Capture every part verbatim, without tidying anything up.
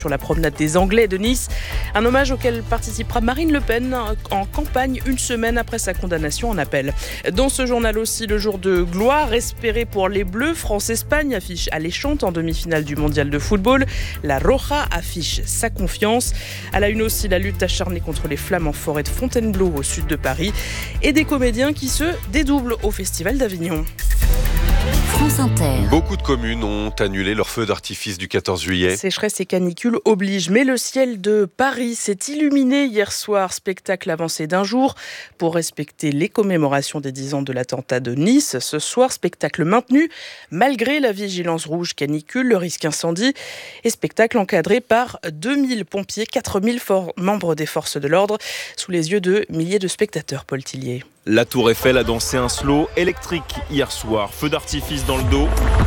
Sur la promenade des Anglais de Nice, un hommage auquel participera Marine Le Pen en campagne une semaine après sa condamnation en appel. Dans ce journal aussi, le jour de gloire espéré pour les Bleus. France-Espagne affiche alléchante en demi-finale du mondial de football. La Roja affiche sa confiance. À la une aussi, la lutte acharnée contre les flammes en forêt de Fontainebleau au sud de Paris. Et des comédiens qui se dédoublent au Festival d'Avignon. France Inter. Beaucoup de communes ont annulé leur feu d'artifice du quatorze juillet. Sécheresse et canicule obligent, mais le ciel de Paris s'est illuminé hier soir. Spectacle avancé d'un jour pour respecter les commémorations des dix ans de l'attentat de Nice. Ce soir, spectacle maintenu malgré la vigilance rouge canicule, le risque incendie et spectacle encadré par deux mille pompiers, quatre mille for- membres des forces de l'ordre sous les yeux de milliers de spectateurs. Paul Tillier. La Tour Eiffel a dansé un slow électrique hier soir. Feu d'artifice dans le dos.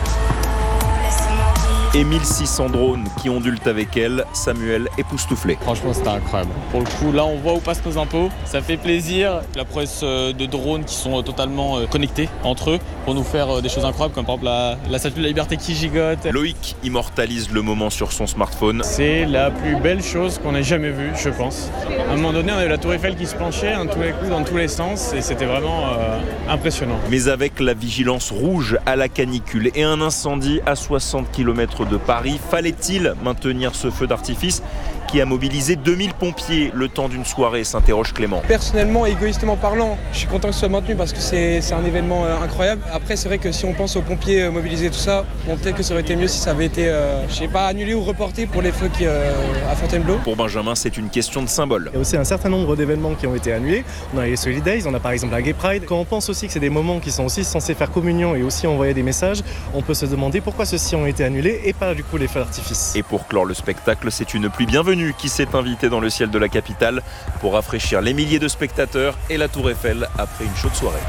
Et mille six cents drones qui ondulent avec elle. Samuel époustouflé. Franchement, c'était incroyable. Pour le coup, là, on voit où passent nos impôts. Ça fait plaisir. La prouesse de drones qui sont totalement connectés entre eux pour nous faire des choses incroyables, comme par exemple la, la statue de la liberté qui gigote. Loïc immortalise le moment sur son smartphone. C'est la plus belle chose qu'on ait jamais vue, je pense. À un moment donné, on avait la Tour Eiffel qui se penchait hein, tous les coups, dans tous les sens, et c'était vraiment euh, impressionnant. Mais avec la vigilance rouge à la canicule et un incendie à soixante kilomètres de Paris, fallait-il maintenir ce feu d'artifice qui a mobilisé deux mille pompiers le temps d'une soirée, s'interroge Clément. Personnellement, égoïstement parlant, je suis content que ce soit maintenu parce que c'est, c'est un événement euh, incroyable. Après, c'est vrai que si on pense aux pompiers euh, mobilisés, tout ça, bon, peut-être que ça aurait été mieux si ça avait été, euh, je sais pas, annulé ou reporté pour les feux qui, euh, à Fontainebleau. Pour Benjamin, c'est une question de symbole. Il y a aussi un certain nombre d'événements qui ont été annulés. On a les Solidays, on a par exemple la Gay Pride. Quand on pense aussi que c'est des moments qui sont aussi censés faire communion et aussi envoyer des messages, on peut se demander pourquoi ceux-ci ont été annulés et pas du coup les feux d'artifice. Et pour clore le spectacle, c'est une pluie bienvenue qui s'est invitée dans le ciel de la capitale pour rafraîchir les milliers de spectateurs et la Tour Eiffel après une chaude soirée.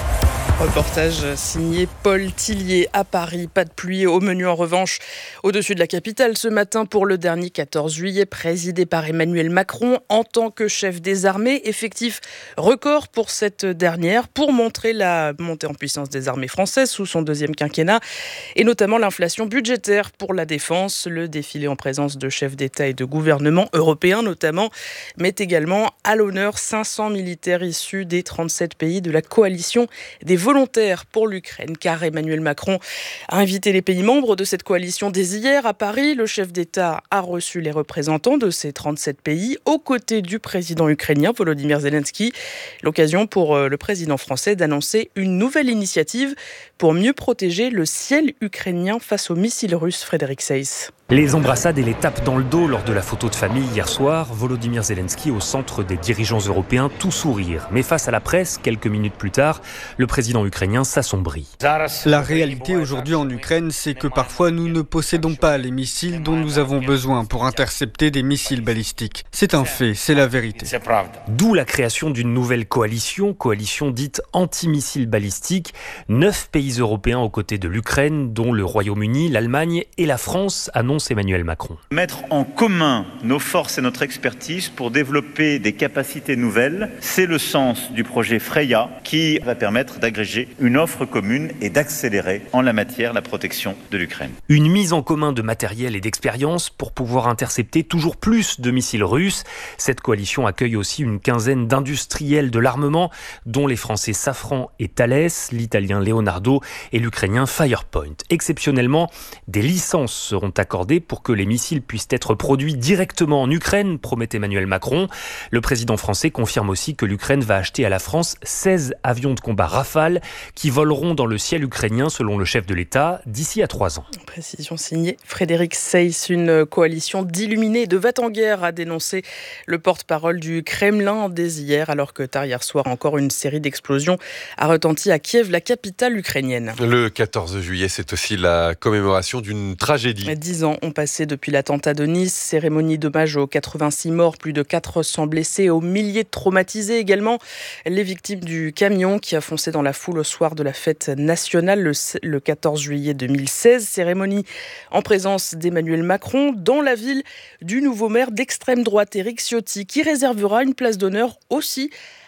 Reportage signé Paul Tillier à Paris. Pas de pluie au menu en revanche au-dessus de la capitale ce matin pour le dernier quatorze juillet, présidé par Emmanuel Macron en tant que chef des armées. Effectif record pour cette dernière pour montrer la montée en puissance des armées françaises sous son deuxième quinquennat et notamment l'inflation budgétaire pour la défense. Le défilé en présence de chefs d'État et de gouvernements européens notamment met également à l'honneur cinq cents militaires issus des trente-sept pays de la coalition des volontaires pour l'Ukraine, car Emmanuel Macron a invité les pays membres de cette coalition dès hier à Paris. Le chef d'État a reçu les représentants de ces trente-sept pays aux côtés du président ukrainien Volodymyr Zelensky. L'occasion pour le président français d'annoncer une nouvelle initiative pour mieux protéger le ciel ukrainien face aux missiles russes. Frédéric Seyss. Les embrassades et les tapes dans le dos lors de la photo de famille hier soir, Volodymyr Zelensky au centre des dirigeants européens, tout sourire. Mais face à la presse, quelques minutes plus tard, le président ukrainien s'assombrit. La réalité aujourd'hui en Ukraine, c'est que parfois nous ne possédons pas les missiles dont nous avons besoin pour intercepter des missiles balistiques. C'est un fait, c'est la vérité. D'où la création d'une nouvelle coalition, coalition dite anti-missiles balistiques. Neuf pays européens aux côtés de l'Ukraine, dont le Royaume-Uni, l'Allemagne et la France, annoncent Emmanuel Macron. Mettre en commun nos forces et notre expertise pour développer des capacités nouvelles, c'est le sens du projet Freya qui va permettre d'agréger une offre commune et d'accélérer en la matière la protection de l'Ukraine. Une mise en commun de matériel et d'expérience pour pouvoir intercepter toujours plus de missiles russes. Cette coalition accueille aussi une quinzaine d'industriels de l'armement, dont les Français Safran et Thales, l'italien Leonardo et l'Ukrainien Firepoint. Exceptionnellement, des licences seront accordées pour que les missiles puissent être produits directement en Ukraine, promet Emmanuel Macron. Le président français confirme aussi que l'Ukraine va acheter à la France seize avions de combat Rafale qui voleront dans le ciel ukrainien, selon le chef de l'État, d'ici à trois ans. Précision signée Frédéric Seyss. Une coalition d'illuminés et de va-t-en-guerre a dénoncé le porte-parole du Kremlin dès hier, alors que tard hier soir, encore une série d'explosions a retenti à Kiev, la capitale ukrainienne. Le quatorze juillet, c'est aussi la commémoration d'une tragédie. Dix ans ont passé depuis l'attentat de Nice, cérémonie d'hommage aux quatre-vingt-six morts, plus de quatre cents blessés, aux milliers de traumatisés également. Les victimes du camion qui a foncé dans la foule au soir de la fête nationale le, le quatorze juillet deux mille seize. Cérémonie en présence d'Emmanuel Macron dans la ville du nouveau maire d'extrême droite, Éric Ciotti, qui réservera une place d'honneur aussi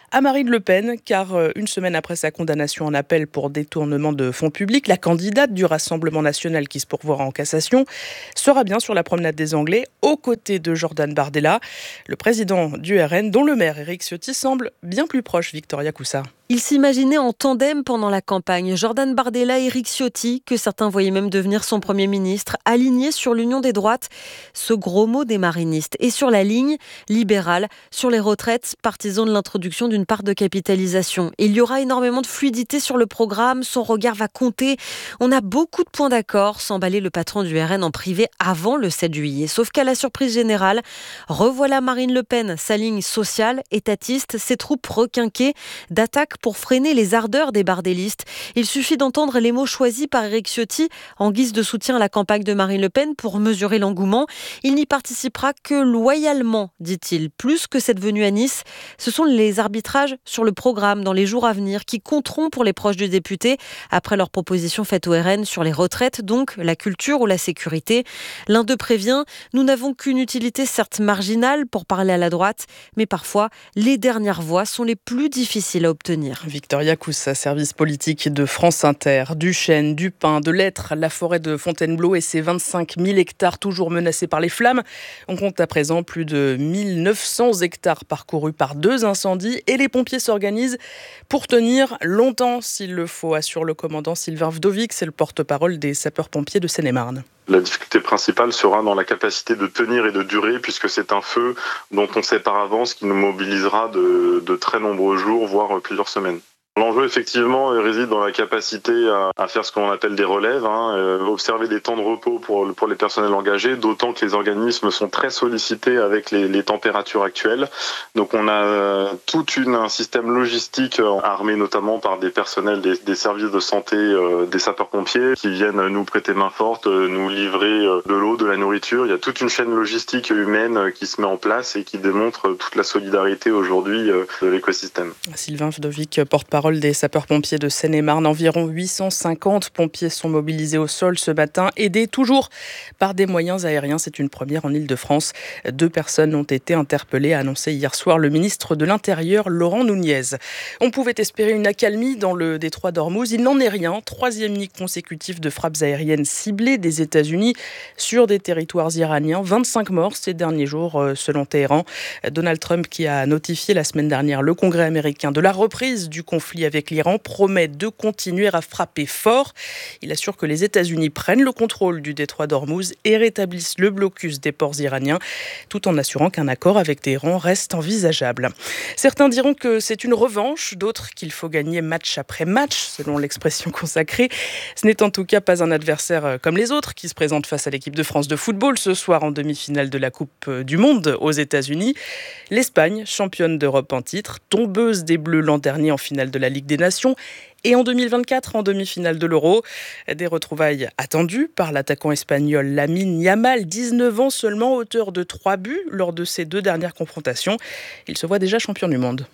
à Marine Le Pen, car une semaine après sa condamnation en appel pour détournement de fonds publics, la candidate du Rassemblement national qui se pourvoira en cassation sera bien sur la promenade des Anglais, aux côtés de Jordan Bardella, le président du R N, dont le maire Éric Ciotti semble bien plus proche, Victoria Coussa. Il s'imaginait en tandem pendant la campagne. Jordan Bardella et Éric Ciotti, que certains voyaient même devenir son Premier ministre, alignés sur l'union des droites, ce gros mot des marinistes, et sur la ligne libérale, sur les retraites, partisans de l'introduction d'une part de capitalisation. Il y aura énormément de fluidité sur le programme, son regard va compter. On a beaucoup de points d'accord, s'emballer le patron du R N en privé avant le sept juillet. Sauf qu'à la surprise générale, revoilà Marine Le Pen, sa ligne sociale, étatiste, ses troupes requinquées d'attaque pour freiner les ardeurs des bardélistes. Il suffit d'entendre les mots choisis par Éric Ciotti en guise de soutien à la campagne de Marine Le Pen pour mesurer l'engouement. Il n'y participera que loyalement, dit-il. Plus que cette venue à Nice, ce sont les arbitrages sur le programme dans les jours à venir qui compteront pour les proches du député après leur proposition faite au R N sur les retraites, donc la culture ou la sécurité. L'un d'eux prévient, nous n'avons qu'une utilité certes marginale pour parler à la droite, mais parfois les dernières voix sont les plus difficiles à obtenir. Victoria Coussa, service politique de France Inter. Du chêne, du pin, de l'hêtre, la forêt de Fontainebleau et ses vingt-cinq mille hectares toujours menacés par les flammes. On compte à présent plus de mille neuf cents hectares parcourus par deux incendies et les pompiers s'organisent pour tenir longtemps s'il le faut, assure le commandant Sylvain Vdovic, c'est le porte-parole des sapeurs-pompiers de Seine-et-Marne. La difficulté principale sera dans la capacité de tenir et de durer, puisque c'est un feu dont on sait par avance qu'il nous mobilisera de, de très nombreux jours, voire plusieurs semaines. L'enjeu, effectivement, réside dans la capacité à, à faire ce qu'on appelle des relèves, hein, euh, observer des temps de repos pour, pour les personnels engagés, d'autant que les organismes sont très sollicités avec les, les températures actuelles. Donc on a euh, tout une, un système logistique euh, armé notamment par des personnels des, des services de santé, euh, des sapeurs-pompiers, qui viennent nous prêter main forte, euh, nous livrer euh, de l'eau, de la nourriture. Il y a toute une chaîne logistique humaine euh, qui se met en place et qui démontre euh, toute la solidarité aujourd'hui euh, de l'écosystème. Sylvain Vdovic, porte-parole des sapeurs-pompiers de Seine-et-Marne. Environ huit cent cinquante pompiers sont mobilisés au sol ce matin, aidés toujours par des moyens aériens. C'est une première en Île-de-France. Deux personnes ont été interpellées, a annoncé hier soir le ministre de l'Intérieur, Laurent Nunez. On pouvait espérer une accalmie dans le détroit d'Ormuz. Il n'en est rien. Troisième nuit consécutive de frappes aériennes ciblées des États-Unis sur des territoires iraniens. vingt-cinq morts ces derniers jours, selon Téhéran. Donald Trump, qui a notifié la semaine dernière le Congrès américain de la reprise du conflit avec l'Iran, promet de continuer à frapper fort. Il assure que les États-Unis prennent le contrôle du détroit d'Ormuz et rétablissent le blocus des ports iraniens, tout en assurant qu'un accord avec Téhéran reste envisageable. Certains diront que c'est une revanche, d'autres qu'il faut gagner match après match, selon l'expression consacrée. Ce n'est en tout cas pas un adversaire comme les autres qui se présente face à l'équipe de France de football ce soir en demi-finale de la Coupe du Monde aux États-Unis. L'Espagne, championne d'Europe en titre, tombeuse des Bleus l'an dernier en finale de la Ligue des Nations, et en deux mille vingt-quatre, en demi-finale de l'Euro. Des retrouvailles attendues par l'attaquant espagnol Lamine Yamal, dix-neuf ans seulement, auteur de trois buts lors de ses deux dernières confrontations. Il se voit déjà champion du monde.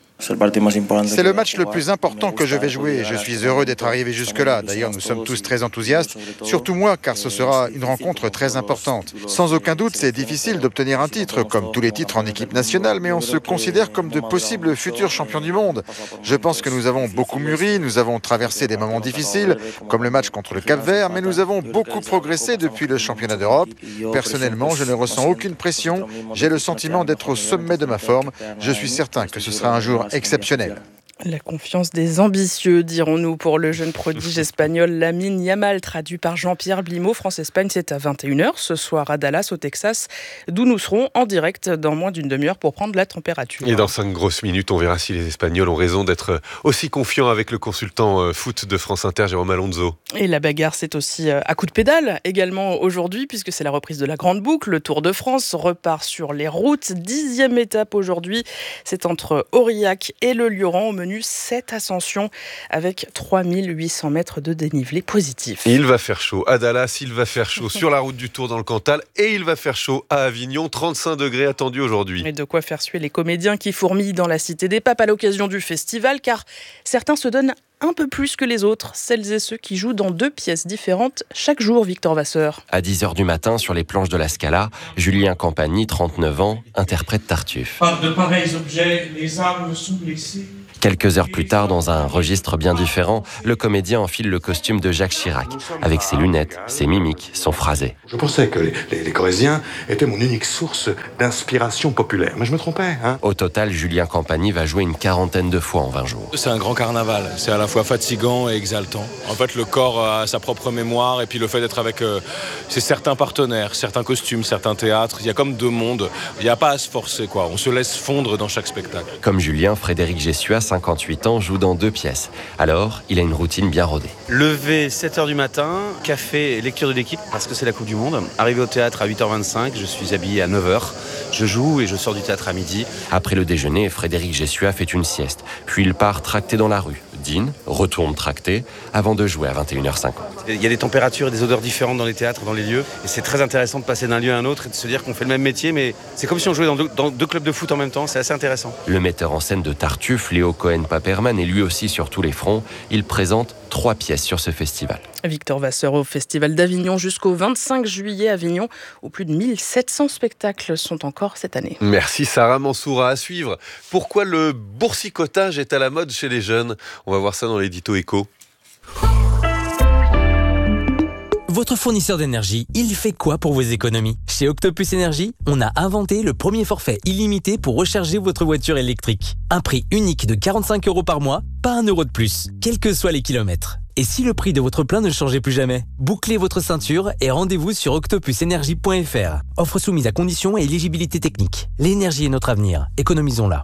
C'est le match le plus important que je vais jouer. Je suis heureux d'être arrivé jusque-là. D'ailleurs, nous sommes tous très enthousiastes, surtout moi, car ce sera une rencontre très importante. Sans aucun doute, c'est difficile d'obtenir un titre, comme tous les titres en équipe nationale, mais on se considère comme de possibles futurs champions du monde. Je pense que nous avons beaucoup mûri, nous avons traversé des moments difficiles, comme le match contre le Cap-Vert, mais nous avons beaucoup progressé depuis le championnat d'Europe. Personnellement, je ne ressens aucune pression. J'ai le sentiment d'être au sommet de ma forme. Je suis certain que ce sera un jour exceptionnel. La confiance des ambitieux, dirons-nous, pour le jeune prodige espagnol Lamine Yamal, traduit par Jean-Pierre Blimaud. France-Espagne, c'est à vingt et une heures ce soir à Dallas, au Texas, d'où nous serons en direct dans moins d'une demi-heure pour prendre la température. Et dans cinq grosses minutes, on verra si les Espagnols ont raison d'être aussi confiants avec le consultant foot de France Inter, Jérôme Alonso. Et la bagarre, c'est aussi à coup de pédale, également aujourd'hui, puisque c'est la reprise de la Grande Boucle. Le Tour de France repart sur les routes. Dixième étape aujourd'hui, c'est entre Aurillac et le Lioran, au menu sept ascensions avec trois mille huit cents mètres de dénivelé positif. Il va faire chaud à Dallas, il va faire chaud sur la route du Tour dans le Cantal et il va faire chaud à Avignon, trente-cinq degrés attendus aujourd'hui. Et de quoi faire suer les comédiens qui fourmillent dans la Cité des Papes à l'occasion du festival, car certains se donnent un peu plus que les autres, celles et ceux qui jouent dans deux pièces différentes chaque jour, Victor Vasseur. À dix heures du matin, sur les planches de la Scala, Julien Campagny, trente-neuf ans, interprète Tartuffe. Par de pareils objets, les âmes sont blessées. Quelques heures plus tard, dans un registre bien différent, le comédien enfile le costume de Jacques Chirac. Avec ses lunettes, ses mimiques, son phrasé. Je pensais que les, les, les Corréziens étaient mon unique source d'inspiration populaire, mais je me trompais. Hein. Au total, Julien Campagny va jouer une quarantaine de fois en vingt jours. C'est un grand carnaval, c'est à la fois fatigant et exaltant. En fait, le corps a sa propre mémoire et puis le fait d'être avec euh, c'est certains partenaires, certains costumes, certains théâtres, il y a comme deux mondes, il n'y a pas à se forcer, quoi. On se laisse fondre dans chaque spectacle. Comme Julien, Frédéric Gessua, cinquante-huit ans, joue dans deux pièces. Alors, il a une routine bien rodée. Lever sept heures du matin, café, lecture de l'équipe, parce que c'est la Coupe du Monde. Arrivé au théâtre à huit heures vingt-cinq, je suis habillé à neuf heures. Je joue et je sors du théâtre à midi. Après le déjeuner, Frédéric Gessua fait une sieste. Puis il part tracter dans la rue. Dîne, retourne tracter, avant de jouer à vingt et une heures cinquante. Il y a des températures et des odeurs différentes dans les théâtres, dans les lieux. Et c'est très intéressant de passer d'un lieu à un autre et de se dire qu'on fait le même métier, mais c'est comme si on jouait dans deux, dans deux clubs de foot en même temps. C'est assez intéressant. Le metteur en scène de Tartuffe, Léo Cohen-Paperman, est lui aussi sur tous les fronts. Il présente trois pièces sur ce festival. Victor Vasseur au Festival d'Avignon jusqu'au vingt-cinq juillet à Avignon, où plus de mille sept cents spectacles sont encore cette année. Merci Sarah Mansoura. À suivre. Pourquoi le boursicotage est à la mode chez les jeunes ? On va voir ça dans l'édito éco. Votre fournisseur d'énergie, il fait quoi pour vos économies ? Chez Octopus Énergie, on a inventé le premier forfait illimité pour recharger votre voiture électrique. Un prix unique de quarante-cinq euros par mois, pas un euro de plus, quels que soient les kilomètres. Et si le prix de votre plein ne changeait plus jamais ? Bouclez votre ceinture et rendez-vous sur octopus énergie point f r. Offre soumise à conditions et éligibilité technique. L'énergie est notre avenir, économisons-la.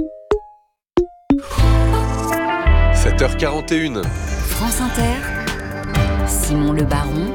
sept heures quarante et une. France Inter, Simon Le Baron,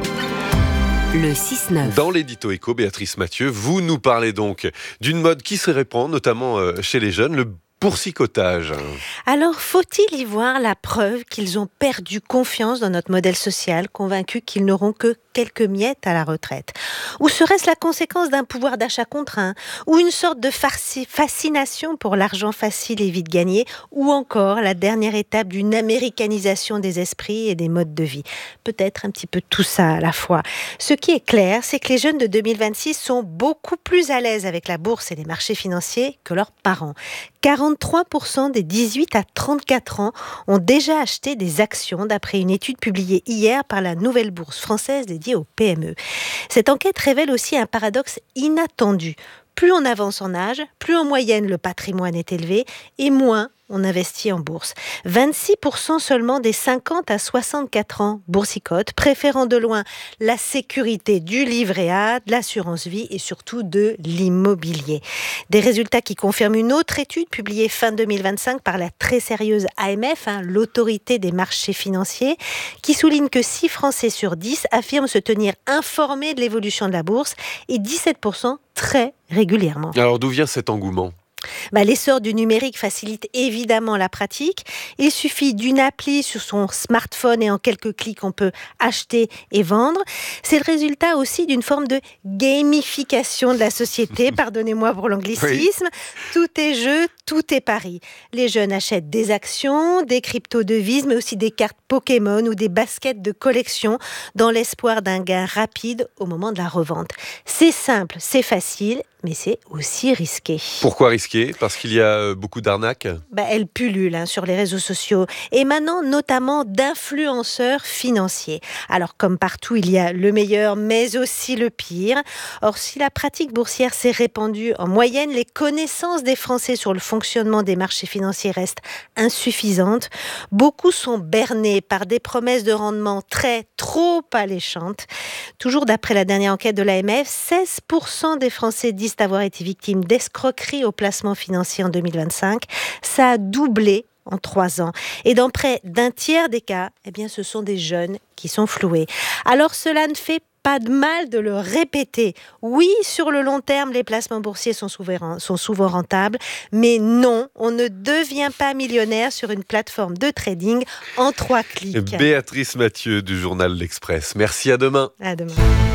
le six neuf. Dans l'édito éco, Béatrice Mathieu, vous nous parlez donc d'une mode qui se répand, notamment chez les jeunes, le boursicotage. Alors, faut-il y voir la preuve qu'ils ont perdu confiance dans notre modèle social, convaincus qu'ils n'auront que quelques miettes à la retraite ? Ou serait-ce la conséquence d'un pouvoir d'achat contraint ? Ou une sorte de fascination pour l'argent facile et vite gagné ? Ou encore la dernière étape d'une américanisation des esprits et des modes de vie ? Peut-être un petit peu tout ça à la fois. Ce qui est clair, c'est que les jeunes de deux mille vingt-six sont beaucoup plus à l'aise avec la bourse et les marchés financiers que leurs parents. quarante-trois pour cent des dix-huit à trente-quatre ans ont déjà acheté des actions d'après une étude publiée hier par la Nouvelle Bourse française dédiée aux P M E. Cette enquête révèle aussi un paradoxe inattendu. Plus on avance en âge, plus en moyenne le patrimoine est élevé et moins on investit en bourse. vingt-six pour cent seulement des cinquante à soixante-quatre ans boursicotent, préférant de loin la sécurité du livret A, de l'assurance vie et surtout de l'immobilier. Des résultats qui confirment une autre étude publiée fin deux mille vingt-cinq par la très sérieuse A M F, hein, l'autorité des marchés financiers, qui souligne que six Français sur dix affirment se tenir informés de l'évolution de la bourse et dix-sept pour cent très régulièrement. Alors d'où vient cet engouement ? Bah, l'essor du numérique facilite évidemment la pratique. Il suffit d'une appli sur son smartphone et en quelques clics, on peut acheter et vendre. C'est le résultat aussi d'une forme de gamification de la société, pardonnez-moi pour l'anglicisme. Oui. Tout est jeu, tout est pari. Les jeunes achètent des actions, des crypto-devises, mais aussi des cartes Pokémon ou des baskets de collection dans l'espoir d'un gain rapide au moment de la revente. C'est simple, c'est facile, mais c'est aussi risqué. Pourquoi risqué ? Parce qu'il y a beaucoup d'arnaques ? bah, Elles pullulent hein, sur les réseaux sociaux, émanant notamment d'influenceurs financiers. Alors comme partout, il y a le meilleur, mais aussi le pire. Or, si la pratique boursière s'est répandue en moyenne, les connaissances des Français sur le fonctionnement des marchés financiers restent insuffisantes. Beaucoup sont bernés par des promesses de rendement très, trop alléchantes. Toujours d'après la dernière enquête de l'A M F, seize pour cent des Français disent avoir été victimes d'escroqueries au placement financier en deux mille vingt-cinq. Ça a doublé en trois ans. Et dans près d'un tiers des cas, eh bien, ce sont des jeunes qui sont floués. Alors cela ne fait pas de mal de le répéter. Oui, sur le long terme, les placements boursiers sont souvent, sont souvent rentables, mais non, on ne devient pas millionnaire sur une plateforme de trading en trois clics. Béatrice Mathieu du journal L'Express. Merci, à demain. À demain.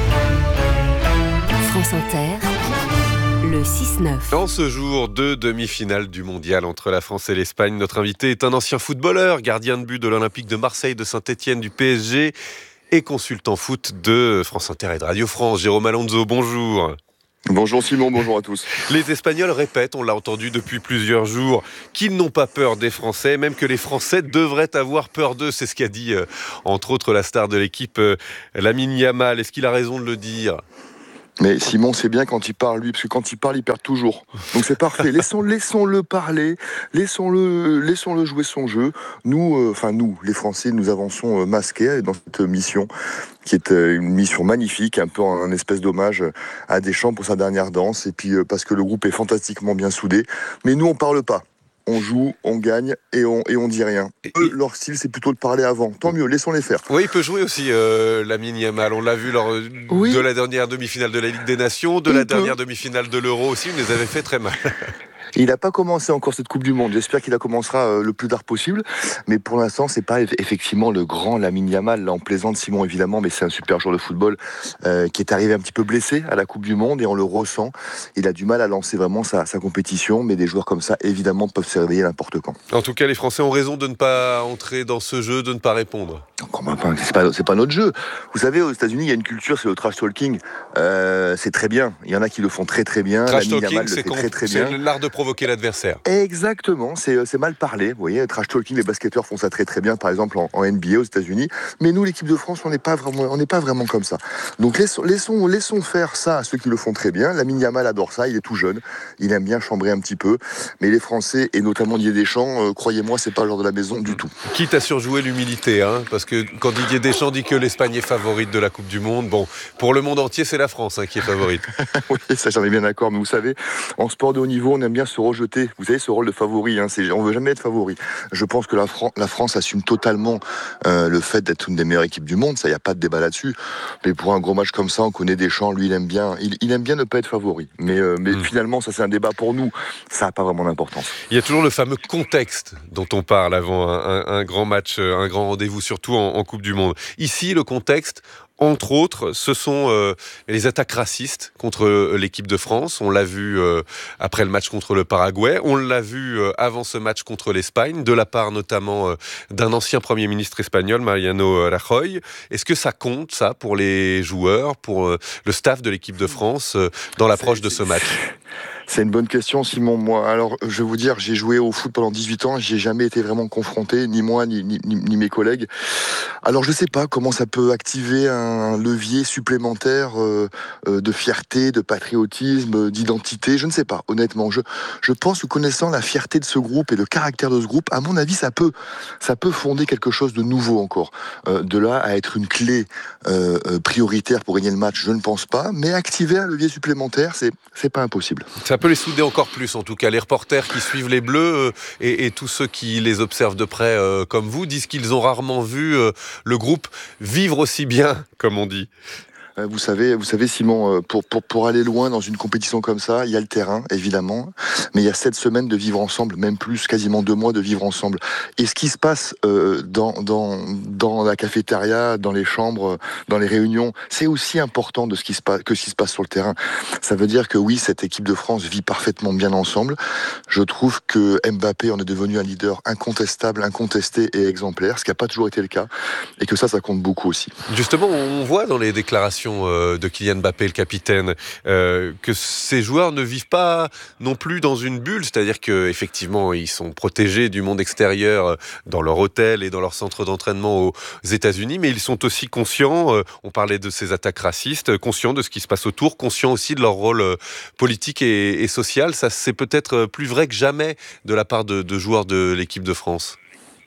France Inter, le six neuf. Dans ce jour de demi-finale du mondial entre la France et l'Espagne, notre invité est un ancien footballeur, gardien de but de l'Olympique de Marseille, de Saint-Etienne, du P S G et consultant foot de France Inter et de Radio France. Jérôme Alonso, bonjour. Bonjour Simon, bonjour à tous. Les Espagnols répètent, on l'a entendu depuis plusieurs jours, qu'ils n'ont pas peur des Français, même que les Français devraient avoir peur d'eux. C'est ce qu'a dit, euh, entre autres, la star de l'équipe, euh, Lamine Yamal. Est-ce qu'il a raison de le dire ? Mais Simon, c'est bien quand il parle, lui, parce que quand il parle, il perd toujours. Donc c'est parfait. Laissons, laissons-le parler, laissons-le, laissons-le jouer son jeu. Nous, euh, enfin nous, les Français, nous avançons euh, masqués dans cette mission, qui est euh, une mission magnifique, un peu un espèce d'hommage à Deschamps pour sa dernière danse, et puis euh, parce que le groupe est fantastiquement bien soudé. Mais nous, on parle pas. On joue, on gagne et on, et on dit rien. Eux, leur style, c'est plutôt de parler avant. Tant mieux, laissons-les faire. Oui, il peut jouer aussi, euh, Lamine Yamal. On l'a vu lors oui. de la dernière demi-finale de la Ligue des Nations, de il la peut. dernière demi-finale de l'Euro aussi. Il les avait fait très mal. Il n'a pas commencé encore cette Coupe du Monde. J'espère qu'il la commencera euh, le plus tard possible. Mais pour l'instant, c'est pas effectivement le grand Lamine Yamal. Là, on plaisante Simon, évidemment, mais c'est un super joueur de football euh, qui est arrivé un petit peu blessé à la Coupe du Monde et on le ressent. Il a du mal à lancer vraiment sa, sa compétition, mais des joueurs comme ça, évidemment, peuvent se réveiller n'importe quand. En tout cas, les Français ont raison de ne pas entrer dans ce jeu, de ne pas répondre. C'est pas, c'est pas notre jeu. Vous savez, aux États-Unis, il y a une culture, c'est le trash talking. Euh, c'est très bien. Il y en a qui le font très très bien. Trash Lamine talking, Yamal c'est, le fait con, très, très c'est bien. l'art de provoquer l'adversaire. Exactement, c'est, c'est mal parlé. Vous voyez, trash talking, les basketteurs font ça très très bien, par exemple en, en N B A aux États-Unis. Mais nous, l'équipe de France, on n'est pas vraiment, on n'est pas vraiment comme ça. Donc laissons, laissons, laissons faire ça à ceux qui le font très bien. Lamine Yamal adore ça. Il est tout jeune, il aime bien chambrer un petit peu. Mais les Français et notamment Didier Deschamps, euh, croyez-moi, c'est pas le genre de la maison du tout. Quitte à surjouer l'humilité, hein, parce que quand Didier Deschamps dit que l'Espagne est favorite de la Coupe du Monde, bon, pour le monde entier, c'est la France hein, qui est favorite. Oui, ça j'en ai bien d'accord. Mais vous savez, en sport de haut niveau, on aime bien se rejeter. Vous savez, ce rôle de favori, hein, c'est, on veut jamais être favori. Je pense que la, Fran- la France assume totalement euh, le fait d'être une des meilleures équipes du monde. Ça, il n'y a pas de débat là-dessus. Mais pour un gros match comme ça, on connaît Deschamps. Lui, il aime bien, il, il aime bien ne pas être favori. Mais, euh, mais mmh. finalement, ça c'est un débat pour nous. Ça n'a pas vraiment d'importance. Il y a toujours le fameux contexte dont on parle avant un, un, un grand match, un grand rendez-vous, surtout en, en Coupe du Monde. Ici, le contexte, entre autres, ce sont euh, les attaques racistes contre euh, l'équipe de France. On l'a vu euh, après le match contre le Paraguay. On l'a vu euh, avant ce match contre l'Espagne, de la part notamment euh, d'un ancien Premier ministre espagnol, Mariano Rajoy. Est-ce que ça compte, ça, pour les joueurs, pour euh, le staff de l'équipe de France, euh, dans l'approche de ce match ? C'est une bonne question, Simon. Moi, alors, je vais vous dire, j'ai joué au foot pendant dix-huit ans, j'y ai jamais été vraiment confronté, ni moi, ni, ni, ni mes collègues. Alors, je sais pas comment ça peut activer un levier supplémentaire euh, de fierté, de patriotisme, d'identité. Je ne sais pas, honnêtement. Je, je pense que connaissant la fierté de ce groupe et le caractère de ce groupe, à mon avis, ça peut, ça peut fonder quelque chose de nouveau encore. Euh, de là à être une clé euh, prioritaire pour gagner le match, je ne pense pas. Mais activer un levier supplémentaire, c'est, c'est pas impossible. Ça peut les souder encore plus, en tout cas. Les reporters qui suivent les Bleus euh, et, et tous ceux qui les observent de près, euh, comme vous, disent qu'ils ont rarement vu euh, le groupe vivre aussi bien, comme on dit. Vous savez, vous savez, Simon, pour, pour, pour aller loin dans une compétition comme ça, il y a le terrain, évidemment, mais il y a sept semaines de vivre ensemble, même plus, quasiment deux mois de vivre ensemble. Et ce qui se passe euh, dans, dans, dans la cafétéria, dans les chambres, dans les réunions, c'est aussi important de ce qui se passe, que ce qui se passe sur le terrain. Ça veut dire que oui, cette équipe de France vit parfaitement bien ensemble. Je trouve que Mbappé en est devenu un leader incontestable, incontesté et exemplaire, ce qui n'a pas toujours été le cas, et que ça, ça compte beaucoup aussi. Justement, on voit dans les déclarations de Kylian Mbappé, le capitaine, euh, que ces joueurs ne vivent pas non plus dans une bulle, c'est-à-dire qu'effectivement ils sont protégés du monde extérieur dans leur hôtel et dans leur centre d'entraînement aux États-Unis, mais ils sont aussi conscients, euh, on parlait de ces attaques racistes, conscients de ce qui se passe autour, conscients aussi de leur rôle euh, politique et, et social. Ça, c'est peut-être plus vrai que jamais de la part de, de joueurs de l'équipe de France.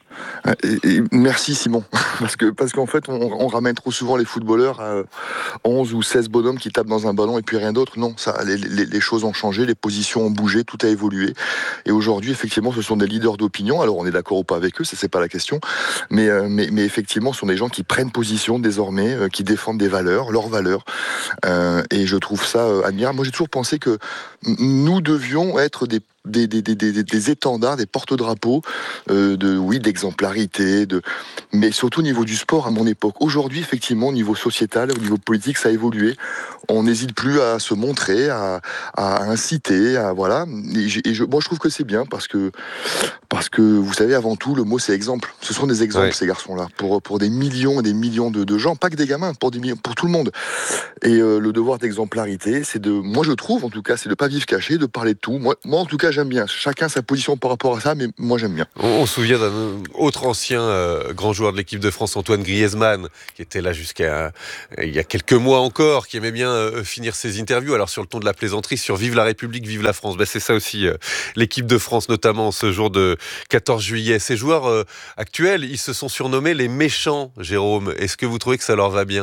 Et, et merci Simon, parce que parce qu'en fait on, on ramène trop souvent les footballeurs à onze ou seize bonhommes qui tapent dans un ballon et puis rien d'autre. Non, ça, les, les, les choses ont changé, les positions ont bougé, tout a évolué. Et aujourd'hui, effectivement, ce sont des leaders d'opinion. Alors on est d'accord ou pas avec eux, ça c'est pas la question. Mais euh, mais, mais effectivement, ce sont des gens qui prennent position désormais, euh, qui défendent des valeurs, leurs valeurs. Euh, et je trouve ça euh, admirable. Moi, j'ai toujours pensé que nous devions être des Des, des, des, des, des étendards, des porte-drapeaux euh, de, oui, d'exemplarité, de... mais surtout au niveau du sport à mon époque. Aujourd'hui, effectivement, au niveau sociétal, au niveau politique, ça a évolué. On n'hésite plus à se montrer, à, à inciter, à voilà. Et, et je, moi, je trouve que c'est bien parce que Parce que, vous savez, avant tout, le mot, c'est exemple. Ce sont des exemples, Ouais. ces garçons-là, pour, pour des millions et des millions de, de gens, pas que des gamins, pour, des millions, pour tout le monde. Et euh, le devoir d'exemplarité, c'est de, moi je trouve, en tout cas, c'est de pas vivre caché, de parler de tout. Moi, moi en tout cas, j'aime bien. Chacun sa position par rapport à ça, mais moi, j'aime bien. On, on se souvient d'un autre ancien euh, grand joueur de l'équipe de France, Antoine Griezmann, qui était là jusqu'à euh, il y a quelques mois encore, qui aimait bien euh, finir ses interviews. Alors sur le ton de la plaisanterie, sur Vive la République, vive la France. Ben, c'est ça aussi, euh, l'équipe de France, notamment ce jour de quatorze juillet. Ces joueurs euh, actuels, ils se sont surnommés les méchants, Jérôme. Est-ce que vous trouvez que ça leur va bien ?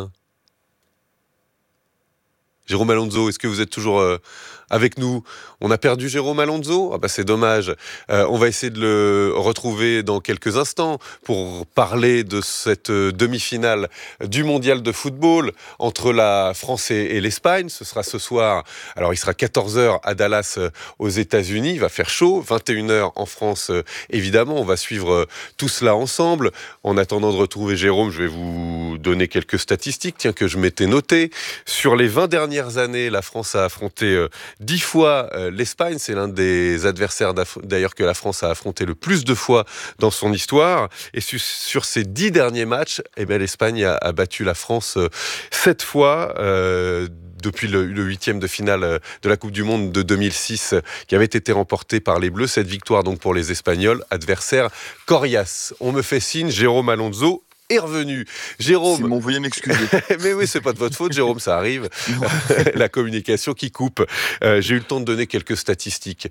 Jérôme Alonso, est-ce que vous êtes toujours euh, avec nous ? On a perdu Jérôme Alonso ? Ah bah c'est dommage. Euh, on va essayer de le retrouver dans quelques instants pour parler de cette euh, demi-finale du mondial de football entre la France et, et l'Espagne. Ce sera ce soir. Alors il sera quatorze heures à Dallas euh, aux États-Unis. Il va faire chaud. vingt et une heures en France, euh, évidemment. On va suivre euh, tout cela ensemble. En attendant de retrouver Jérôme, je vais vous donner quelques statistiques, tiens, que je m'étais notées. Sur les vingt dernières années, la France a affronté euh, dix fois euh, l'Espagne. C'est l'un des adversaires d'ailleurs que la France a affronté le plus de fois dans son histoire. Et su sur ces dix derniers matchs, eh bien, l'Espagne a, a battu la France euh, sept fois. Euh, depuis le, le huitième de finale de la Coupe du Monde de deux mille six, qui avait été remporté par les Bleus. Cette victoire donc pour les Espagnols, adversaire coriace. On me fait signe, Jérôme Alonso est revenu. Jérôme, Simon, veuillez m'excuser. Mais oui, c'est pas de votre faute, Jérôme, ça arrive. La communication qui coupe. Euh, j'ai eu le temps de donner quelques statistiques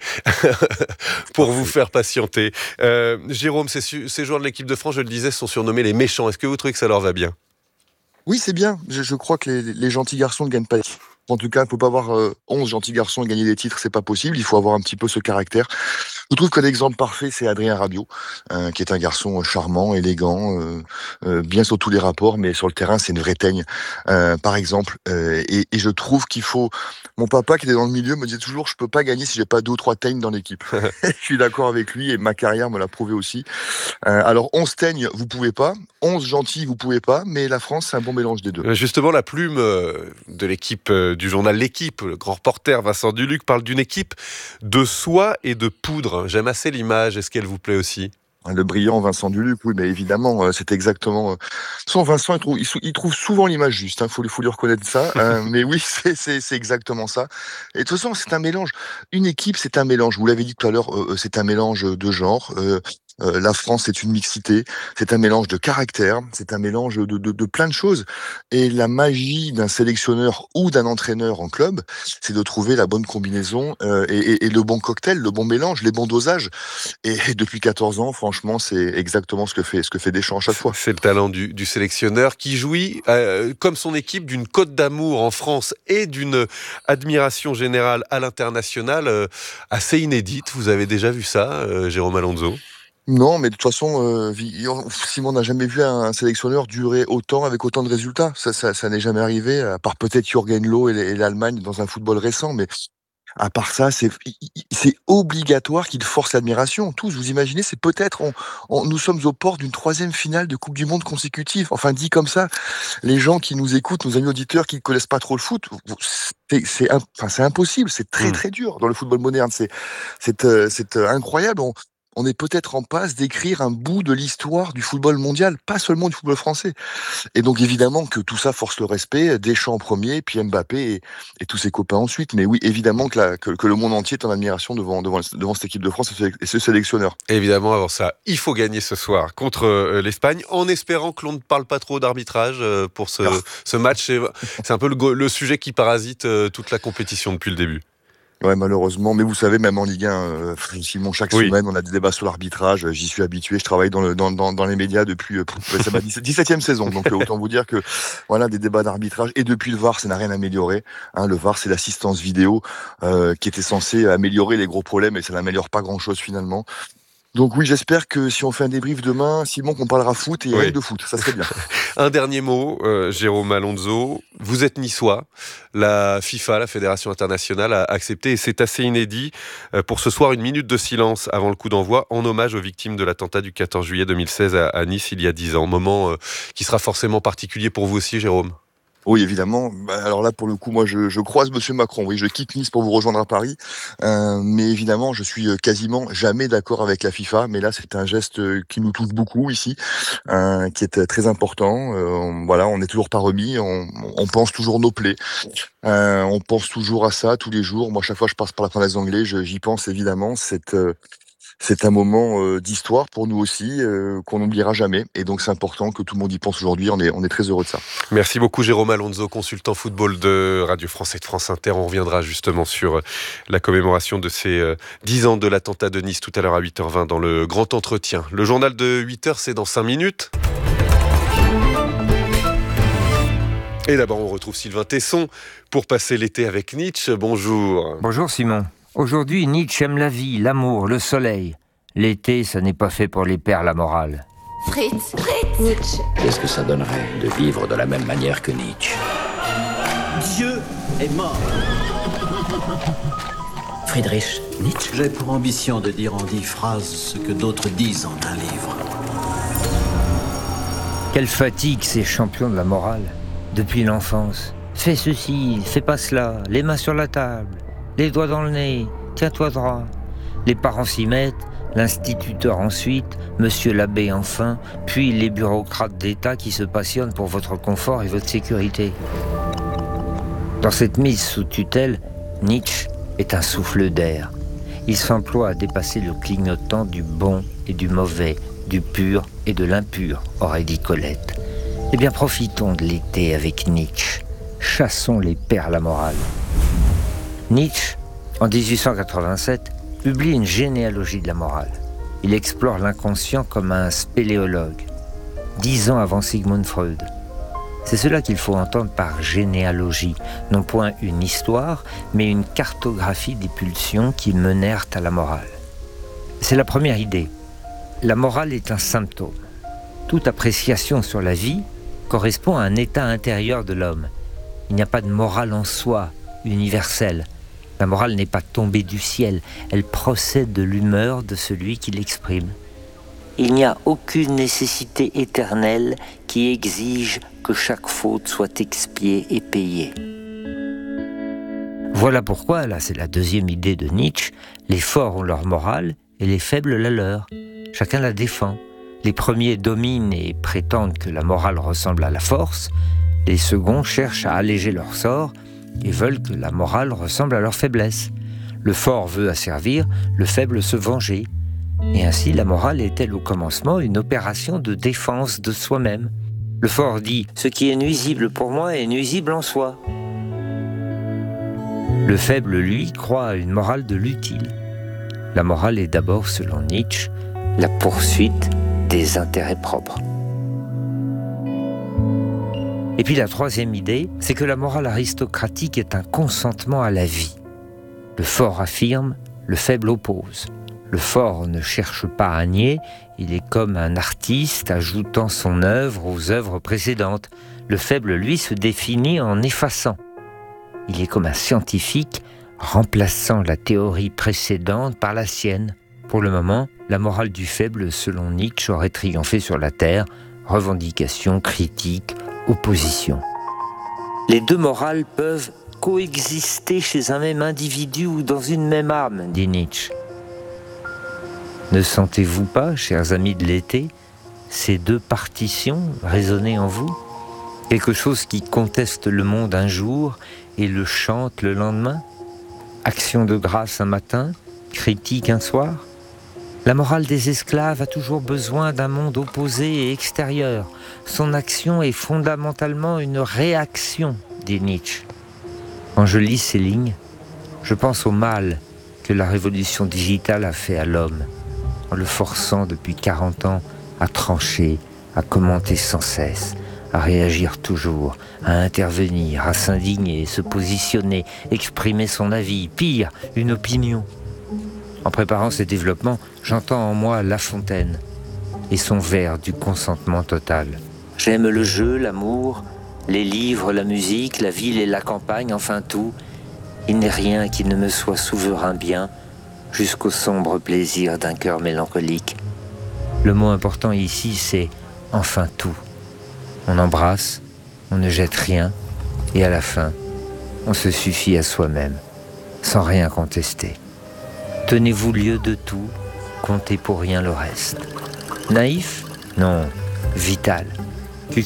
pour vous faire patienter. Euh, Jérôme, ces, ces joueurs de l'équipe de France, je le disais, sont surnommés les méchants. Est-ce que vous trouvez que ça leur va bien ? Oui, c'est bien. Je, je crois que les, les gentils garçons ne gagnent pas. En tout cas, il ne faut pas avoir euh, onze gentils garçons et gagner des titres, c'est pas possible. Il faut avoir un petit peu ce caractère. Je trouve qu'un exemple parfait, c'est Adrien Rabiot, euh, qui est un garçon charmant, élégant, euh, euh, bien sur tous les rapports, mais sur le terrain, c'est une vraie teigne, euh, par exemple. Euh, et, et je trouve qu'il faut... Mon papa, qui était dans le milieu, me disait toujours, je peux pas gagner si j'ai pas deux ou trois teignes dans l'équipe. Je suis d'accord avec lui, et ma carrière me l'a prouvé aussi. Euh, alors, onze teignes, vous pouvez pas. onze gentils, vous pouvez pas. Mais la France, c'est un bon mélange des deux. Justement, la plume de l'équipe, du journal L'Équipe, le grand reporter Vincent Duluc, parle d'une équipe de soie et de poudre. J'aime assez l'image. Est-ce qu'elle vous plaît aussi ? Le brillant Vincent Duluc, oui, mais évidemment, c'est exactement... Sans Vincent, il trouve, il trouve souvent l'image juste, il hein, faut, faut lui reconnaître ça, euh, mais oui, c'est exactement ça. Et de toute façon, c'est un mélange. Une équipe, c'est un mélange. Vous l'avez dit tout à l'heure, euh, c'est un mélange de genres. Euh, Euh, la France, c'est une mixité, c'est un mélange de caractère, c'est un mélange de, de, de plein de choses. Et la magie d'un sélectionneur ou d'un entraîneur en club, c'est de trouver la bonne combinaison euh, et, et, et le bon cocktail, le bon mélange, les bons dosages. Et, et depuis quatorze ans, franchement, c'est exactement ce que fait, ce que fait Deschamps à chaque fois. C'est le talent du, du sélectionneur qui jouit, euh, comme son équipe, d'une cote d'amour en France et d'une admiration générale à l'international euh, assez inédite. Vous avez déjà vu ça, euh, Jérôme Alonso ? Non, mais de toute façon, euh, Simon n'a jamais vu un sélectionneur durer autant avec autant de résultats. Ça, ça, ça n'est jamais arrivé, à part peut-être Jürgen Loh et l'Allemagne dans un football récent, mais à part ça, c'est c'est obligatoire qu'il force l'admiration. Tous, vous imaginez, c'est peut-être, on, on, nous sommes aux portes d'une troisième finale de Coupe du Monde consécutive. Enfin, dit comme ça, les gens qui nous écoutent, nos amis auditeurs qui ne connaissent pas trop le foot, c'est enfin, impossible, c'est très très dur dans le football moderne. C'est c'est incroyable. On, On est peut-être en passe d'écrire un bout de l'histoire du football mondial, pas seulement du football français. Et donc évidemment que tout ça force le respect, Deschamps en premier, puis Mbappé et, et tous ses copains ensuite. Mais oui, évidemment que, la, que, que le monde entier est en admiration devant, devant, devant cette équipe de France et ce sélectionneur. Évidemment, avant ça, il faut gagner ce soir contre euh, l'Espagne, en espérant que l'on ne parle pas trop d'arbitrage euh, pour ce, oh. ce match. C'est un peu le, le sujet qui parasite euh, toute la compétition depuis le début. Ouais, malheureusement. Mais vous savez, même en Ligue un, euh, Simon, chaque oui. semaine, on a des débats sur l'arbitrage. J'y suis habitué. Je travaille dans, le, dans, dans, dans les médias depuis euh, c'est ma dix-septième saison. Donc, euh, autant vous dire que voilà, des débats d'arbitrage. Et depuis le V A R, ça n'a rien amélioré. Hein, le V A R, c'est l'assistance vidéo euh, qui était censée améliorer les gros problèmes et ça n'améliore pas grand-chose finalement. Donc oui, j'espère que si on fait un débrief demain, Simon, qu'on parlera foot et oui. rien de foot, ça serait bien. Un dernier mot, euh, Jérôme Alonso, vous êtes niçois, la FIFA, la Fédération internationale, a accepté, et c'est assez inédit, euh, pour ce soir, une minute de silence avant le coup d'envoi, en hommage aux victimes de l'attentat du quatorze juillet deux mille seize à, à Nice, il y a dix ans. Moment euh, qui sera forcément particulier pour vous aussi, Jérôme. Oui, évidemment. Bah, alors là, pour le coup, moi, je, je croise Monsieur Macron. Oui, je quitte Nice pour vous rejoindre à Paris. Euh, mais évidemment, je suis quasiment jamais d'accord avec la FIFA. Mais là, c'est un geste qui nous touche beaucoup ici, euh, qui est très important. Euh, voilà, on n'est toujours pas remis. On, on pense toujours nos plaies. Euh, on pense toujours à ça tous les jours. Moi, chaque fois que je passe par la Fondation Anglais, j'y pense évidemment. C'est euh, C'est un moment euh, d'histoire pour nous aussi, euh, qu'on n'oubliera jamais. Et donc c'est important que tout le monde y pense aujourd'hui. On est, on est très heureux de ça. Merci beaucoup Jérôme Alonso, consultant football de Radio France et de France Inter. On reviendra justement sur la commémoration de ces euh, dix ans de l'attentat de Nice tout à l'heure à huit heures vingt dans le Grand Entretien. Le journal de huit heures, c'est dans cinq minutes. Et d'abord, on retrouve Sylvain Tesson pour passer l'été avec Nietzsche. Bonjour. Bonjour Simon. Aujourd'hui, Nietzsche aime la vie, l'amour, le soleil. L'été, ça n'est pas fait pour les pères la morale. Fritz, Fritz. Nietzsche. Qu'est-ce que ça donnerait de vivre de la même manière que Nietzsche? Dieu est mort. Friedrich Nietzsche. J'ai pour ambition de dire en dix phrases ce que d'autres disent en un livre. Quelle fatigue ces champions de la morale. Depuis l'enfance. Fais ceci, fais pas cela, les mains sur la table. Les doigts dans le nez, tiens-toi droit. Les parents s'y mettent, l'instituteur ensuite, monsieur l'abbé enfin, puis les bureaucrates d'État qui se passionnent pour votre confort et votre sécurité. Dans cette mise sous tutelle, Nietzsche est un souffle d'air. Il s'emploie à dépasser le clignotant du bon et du mauvais, du pur et de l'impur, aurait dit Colette. Eh bien, profitons de l'été avec Nietzsche. Chassons les pères la morale. Nietzsche, en dix-huit cent quatre-vingt-sept, publie une généalogie de la morale. Il explore l'inconscient comme un spéléologue, dix ans avant Sigmund Freud. C'est cela qu'il faut entendre par généalogie, non point une histoire, mais une cartographie des pulsions qui menèrent à la morale. C'est la première idée. La morale est un symptôme. Toute appréciation sur la vie correspond à un état intérieur de l'homme. Il n'y a pas de morale en soi, universelle. La morale n'est pas tombée du ciel, elle procède de l'humeur de celui qui l'exprime. Il n'y a aucune nécessité éternelle qui exige que chaque faute soit expiée et payée. Voilà pourquoi, là c'est la deuxième idée de Nietzsche, les forts ont leur morale et les faibles la leur. Chacun la défend. Les premiers dominent et prétendent que la morale ressemble à la force, les seconds cherchent à alléger leur sort et veulent que la morale ressemble à leur faiblesse. Le fort veut asservir, le faible se venger. Et ainsi, la morale est-elle au commencement une opération de défense de soi-même. Le fort dit « Ce qui est nuisible pour moi est nuisible en soi ». Le faible, lui, croit à une morale de l'utile. La morale est d'abord, selon Nietzsche, la poursuite des intérêts propres. Et puis la troisième idée, c'est que la morale aristocratique est un consentement à la vie. Le fort affirme, le faible oppose. Le fort ne cherche pas à nier, il est comme un artiste ajoutant son œuvre aux œuvres précédentes. Le faible, lui, se définit en effaçant. Il est comme un scientifique remplaçant la théorie précédente par la sienne. Pour le moment, la morale du faible, selon Nietzsche, aurait triomphé sur la terre. Revendication, critique, opposition. Les deux morales peuvent coexister chez un même individu ou dans une même âme, dit Nietzsche. Ne sentez-vous pas, chers amis de l'été, ces deux partitions résonner en vous? Quelque chose qui conteste le monde un jour et le chante le lendemain? Action de grâce un matin, critique un soir? La morale des esclaves a toujours besoin d'un monde opposé et extérieur. Son action est fondamentalement une réaction, dit Nietzsche. Quand je lis ces lignes, je pense au mal que la révolution digitale a fait à l'homme, en le forçant depuis quarante ans à trancher, à commenter sans cesse, à réagir toujours, à intervenir, à s'indigner, se positionner, exprimer son avis, pire, une opinion. En préparant ces développements, j'entends en moi La Fontaine et son vers du consentement total. J'aime le jeu, l'amour, les livres, la musique, la ville et la campagne, enfin tout. Il n'est rien qui ne me soit souverain bien, jusqu'au sombre plaisir d'un cœur mélancolique. Le mot important ici, c'est enfin tout. On embrasse, on ne jette rien, Et à la fin, on se suffit à soi-même, sans rien contester. Tenez-vous lieu de tout, comptez pour rien le reste. Naïf ? Non. Vital. Cuculapraline ?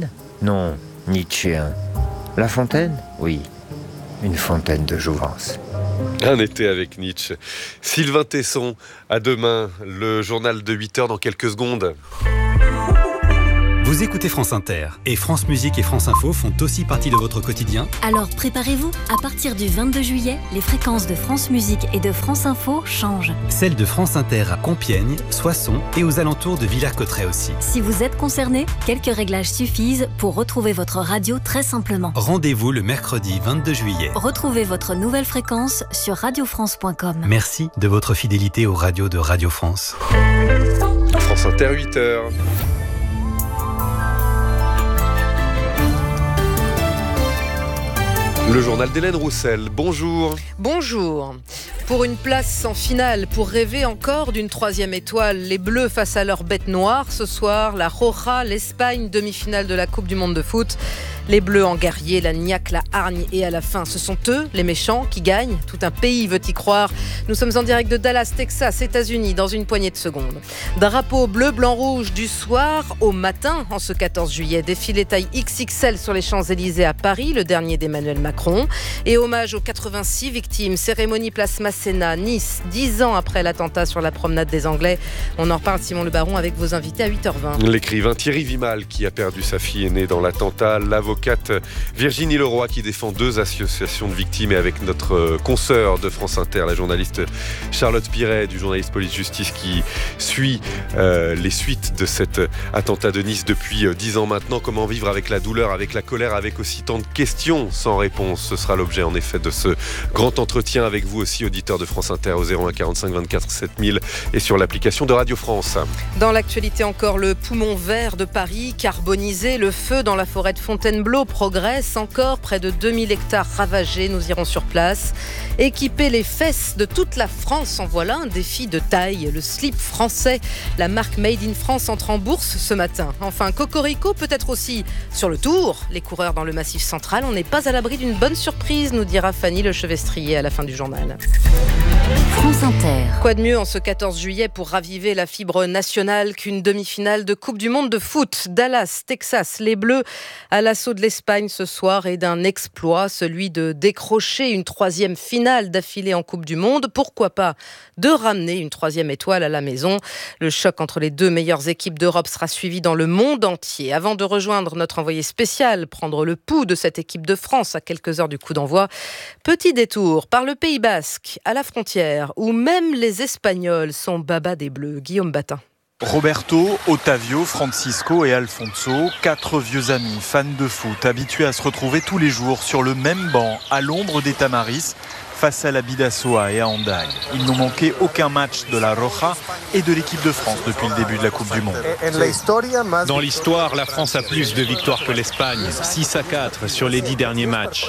Non. Nietzschéen. La Fontaine ? Oui. Une fontaine de jouvence. Un été avec Nietzsche. Sylvain Tesson, à demain, le journal de huit heures dans quelques secondes. Vous écoutez France Inter et France Musique et France Info font aussi partie de votre quotidien. Alors préparez-vous, à partir du vingt-deux juillet, les fréquences de France Musique et de France Info changent. Celles de France Inter à Compiègne, Soissons et aux alentours de Villers-Cotterêts aussi. Si vous êtes concerné, quelques réglages suffisent pour retrouver votre radio très simplement. Rendez-vous le mercredi vingt-deux juillet. Retrouvez votre nouvelle fréquence sur radio france point com. Merci de votre fidélité aux radios de Radio France. France Inter, huit heures. Le journal d'Hélène Roussel, bonjour. Bonjour. Pour une place en finale, pour rêver encore d'une troisième étoile, les Bleus face à leur bête noire. Ce soir, la Roja, l'Espagne, demi-finale de la Coupe du Monde de foot. Les Bleus en guerrier, la niaque, la hargne et à la fin, ce sont eux, les méchants, qui gagnent. Tout un pays veut y croire. Nous sommes en direct de Dallas, Texas, États-Unis, dans une poignée de secondes. Drapeau bleu, blanc, rouge du soir au matin, en ce quatorze juillet. Défilé taille X X L sur les Champs-Élysées à Paris, le dernier d'Emmanuel Macron. Et hommage aux quatre-vingt-six victimes. Cérémonie place Masséna, Nice, dix ans après l'attentat sur la promenade des Anglais. On en reparle, Simon Le Baron, avec vos invités à huit heures vingt. L'écrivain Thierry Vimal, qui a perdu sa fille aînée dans l'attentat. L'avocate Virginie Leroy, qui défend deux associations de victimes. Et avec notre consoeur de France Inter, la journaliste Charlotte Piret, du journaliste Police-Justice, qui suit euh, les suites de cet attentat de Nice depuis euh, dix ans maintenant. Comment vivre avec la douleur, avec la colère, avec aussi tant de questions sans réponse. Ce sera l'objet en effet de ce grand entretien avec vous aussi, auditeurs de France Inter, au zéro un quarante-cinq vingt-quatre sept mille et sur l'application de Radio France. Dans l'actualité encore, le poumon vert de Paris carbonisé, le feu dans la forêt de Fontainebleau progresse encore, près de deux mille hectares ravagés. Nous irons sur place. Équiper les fesses de toute la France, en voilà un défi de taille. Le slip français, la marque Made in France, entre en bourse ce matin. Enfin, Cocorico peut-être aussi sur le Tour. Les coureurs dans le Massif central, on n'est pas à l'abri d'une bonne surprise, nous dira Fanny Lechevestrier à la fin du journal. France Inter. Quoi de mieux en ce quatorze juillet pour raviver la fibre nationale qu'une demi-finale de Coupe du Monde de foot. Dallas, Texas, les Bleus à l'assaut de l'Espagne ce soir et d'un exploit, celui de décrocher une troisième finale d'affilée en Coupe du Monde. Pourquoi pas de ramener une troisième étoile à la maison. Le choc entre les deux meilleures équipes d'Europe sera suivi dans le monde entier. Avant de rejoindre notre envoyé spécial, prendre le pouls de cette équipe de France à quelques heures du coup d'envoi, petit détour par le Pays Basque, à la frontière, où même les Espagnols sont baba des Bleus. Guillaume Batin. Roberto, Otavio, Francisco et Alfonso, quatre vieux amis, fans de foot, habitués à se retrouver tous les jours sur le même banc, à l'ombre des Tamaris, face à la Bidasoa et à Hendaye. Ils n'ont manqué aucun match de la Roja et de l'équipe de France depuis le début de la Coupe du Monde. Dans l'histoire, la France a plus de victoires que l'Espagne, six à quatre sur les dix derniers matchs.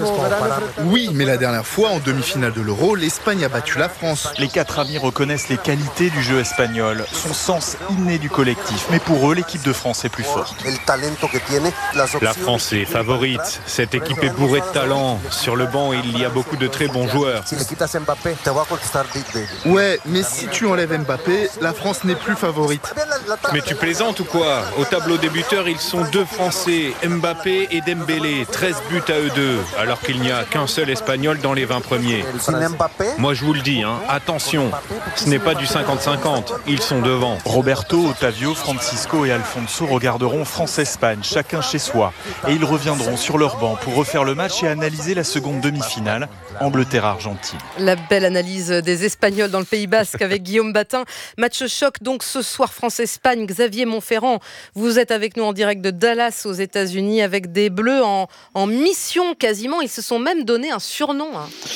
Oui, mais la dernière fois, en demi-finale de l'Euro, l'Espagne a battu la France. Les quatre amis reconnaissent les qualités du jeu espagnol, son sens inné du collectif, mais pour eux, l'équipe de France est plus forte. La France est favorite, cette équipe est bourrée de talent. Sur le banc, il y a beaucoup de très bons joueurs. Ouais, mais si tu enlèves Mbappé, la France n'est plus favorite. Mais tu plaisantes ou quoi? Au tableau des buteurs, ils sont deux Français, Mbappé et Dembélé, treize buts à eux deux, alors qu'il n'y a qu'un seul Espagnol dans les vingt premiers. Moi je vous le dis, hein, attention, ce n'est pas du cinquante cinquante, ils sont devant. Roberto, Otavio, Francisco et Alfonso regarderont France-Espagne, chacun chez soi, et ils reviendront sur leur banc pour refaire le match et analyser la seconde demi-finale, Angleterre-Argentine. La belle analyse des Espagnols dans le Pays Basque avec Guillaume Batin. Match choc donc ce soir France-Espagne. Xavier Montferrand, vous êtes avec nous en direct de Dallas aux États-Unis avec des Bleus en, en mission quasiment. Ils se sont même donné un surnom. Hein.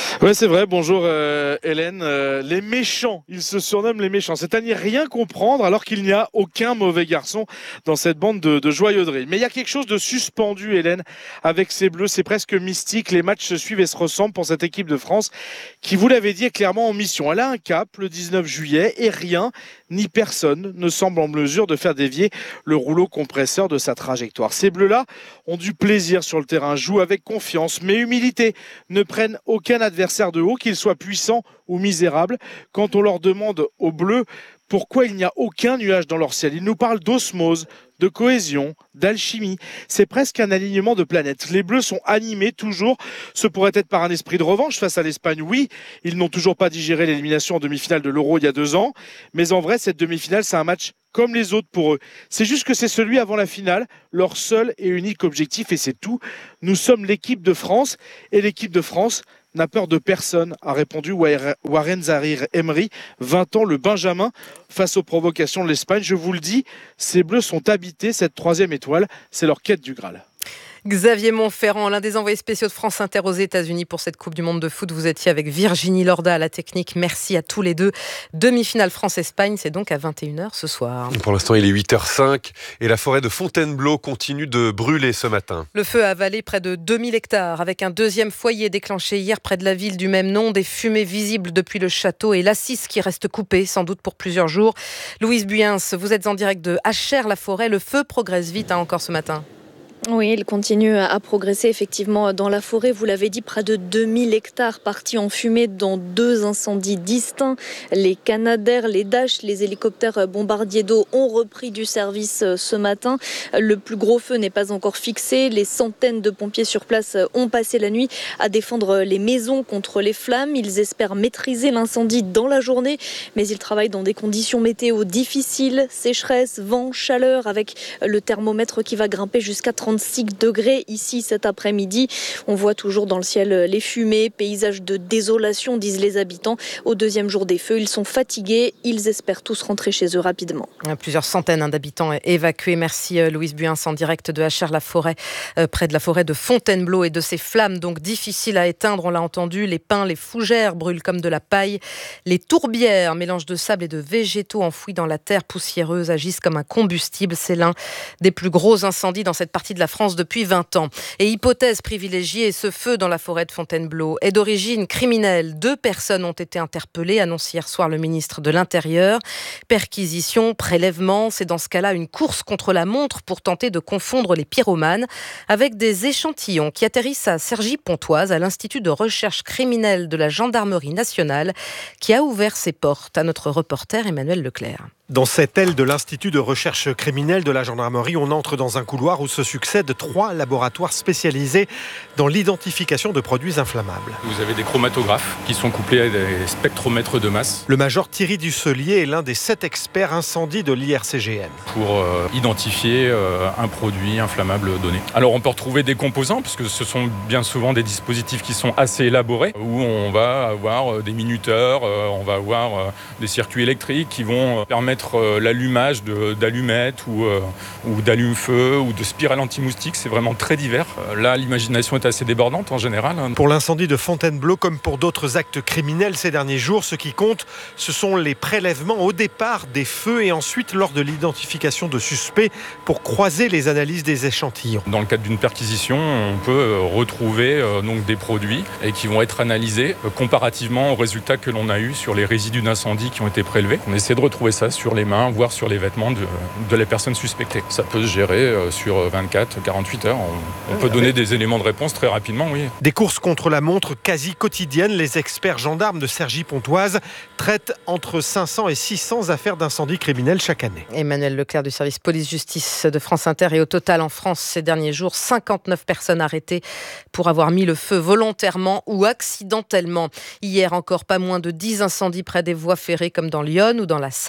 Ouais, c'est vrai. Bonjour euh, Hélène. Euh, les méchants, ils se surnomment les méchants. C'est à n'y rien comprendre alors qu'il n'y a aucun mauvais garçon dans cette bande de, de joyeuserie. Mais il y a quelque chose de suspendu, Hélène, avec ces Bleus. C'est presque mystique. Les matchs se suivent et se ressemblent pour cette équipe de France qui, vous l'avez dit, est clairement en mission. Elle a un cap le dix-neuf juillet et rien ni personne ne semble en mesure de faire dévier le rouleau compresseur de sa trajectoire. Ces Bleus-là ont du plaisir sur le terrain, jouent avec confiance, mais humilité, ne prennent aucun adversaire de haut, qu'il soit puissant ou misérable. Quand on leur demande aux Bleus pourquoi il n'y a aucun nuage dans leur ciel, ils nous parlent d'osmose, de cohésion, d'alchimie. C'est presque un alignement de planètes. Les Bleus sont animés toujours. Ce pourrait être par un esprit de revanche face à l'Espagne. Oui, ils n'ont toujours pas digéré l'élimination en demi-finale de l'Euro il y a deux ans. Mais en vrai, cette demi-finale, c'est un match comme les autres pour eux. C'est juste que c'est celui avant la finale, leur seul et unique objectif, et c'est tout. Nous sommes l'équipe de France, et l'équipe de France n'a peur de personne, a répondu Warren Zahir Emery, vingt ans, le Benjamin, face aux provocations de l'Espagne. Je vous le dis, ces Bleus sont habités, cette troisième étoile, c'est leur quête du Graal. Xavier Montferrand, l'un des envoyés spéciaux de France Inter aux États-Unis pour cette Coupe du Monde de foot. Vous étiez avec Virginie Lorda à la technique. Merci à tous les deux. Demi-finale France-Espagne, c'est donc à vingt et une heures ce soir. Pour l'instant, il est huit heures cinq et la forêt de Fontainebleau continue de brûler ce matin. Le feu a avalé près de deux mille hectares avec un deuxième foyer déclenché hier près de la ville du même nom. Des fumées visibles depuis le château et l'Assis qui reste coupé, sans doute pour plusieurs jours. Louise Buyens, vous êtes en direct de Achères-la-Forêt. Le feu progresse vite hein, encore ce matin. Oui, il continue à progresser effectivement dans la forêt. Vous l'avez dit, près de deux mille hectares partis en fumée dans deux incendies distincts. Les Canadair, les Dash, les hélicoptères bombardiers d'eau ont repris du service ce matin. Le plus gros feu n'est pas encore fixé. Les centaines de pompiers sur place ont passé la nuit à défendre les maisons contre les flammes. Ils espèrent maîtriser l'incendie dans la journée, mais ils travaillent dans des conditions météo difficiles. Sécheresse, vent, chaleur, avec le thermomètre qui va grimper jusqu'à trente-six degrés ici cet après-midi. On voit toujours dans le ciel les fumées, paysage de désolation, disent les habitants. Au deuxième jour des feux, ils sont fatigués. Ils espèrent tous rentrer chez eux rapidement. Plusieurs centaines d'habitants évacués. Merci Louise Buyens en direct de Achères-la-Forêt, près de la forêt de Fontainebleau et de ces flammes donc difficiles à éteindre. On l'a entendu, les pins, les fougères brûlent comme de la paille. Les tourbières, mélange de sable et de végétaux enfouis dans la terre poussiéreuse, agissent comme un combustible. C'est l'un des plus gros incendies dans cette partie de la France depuis vingt ans. Et hypothèse privilégiée, ce feu dans la forêt de Fontainebleau est d'origine criminelle. Deux personnes ont été interpellées, annonce hier soir le ministre de l'Intérieur. Perquisition, prélèvement, c'est dans ce cas-là une course contre la montre pour tenter de confondre les pyromanes avec des échantillons qui atterrissent à Cergy-Pontoise, à l'Institut de recherche criminelle de la Gendarmerie nationale, qui a ouvert ses portes à notre reporter Emmanuel Leclerc. Dans cette aile de l'Institut de recherche criminelle de la gendarmerie, on entre dans un couloir où se succèdent trois laboratoires spécialisés dans l'identification de produits inflammables. Vous avez des chromatographes qui sont couplés à des spectromètres de masse. Le major Thierry Dusselier est l'un des sept experts incendie de l'I R C G N. Pour euh, identifier euh, un produit inflammable donné. Alors on peut retrouver des composants, parce que ce sont bien souvent des dispositifs qui sont assez élaborés, où on va avoir des minuteurs, euh, on va avoir euh, des circuits électriques qui vont permettre l'allumage de, d'allumettes ou, euh, ou d'allume-feu ou de spirales anti-moustiques. C'est vraiment très divers. Là, l'imagination est assez débordante en général. Pour l'incendie de Fontainebleau, comme pour d'autres actes criminels ces derniers jours, ce qui compte, ce sont les prélèvements au départ des feux et ensuite lors de l'identification de suspects pour croiser les analyses des échantillons. Dans le cadre d'une perquisition, on peut retrouver euh, donc des produits et qui vont être analysés euh, comparativement aux résultats que l'on a eus sur les résidus d'incendie qui ont été prélevés. On essaie de retrouver ça sur les mains, voire sur les vêtements de, de la personne suspectée. Ça peut se gérer sur vingt-quatre à quarante-huit heures. On, on peut donner des éléments de réponse très rapidement, oui. Des courses contre la montre quasi quotidiennes. Les experts gendarmes de Cergy-Pontoise traitent entre cinq cents et six cents affaires d'incendie criminels chaque année. Emmanuel Leclerc du service police-justice de France Inter. Et au total, en France, ces derniers jours, cinquante-neuf personnes arrêtées pour avoir mis le feu volontairement ou accidentellement. Hier encore, pas moins de dix incendies près des voies ferrées comme dans Lyon ou dans la Sarthe. Des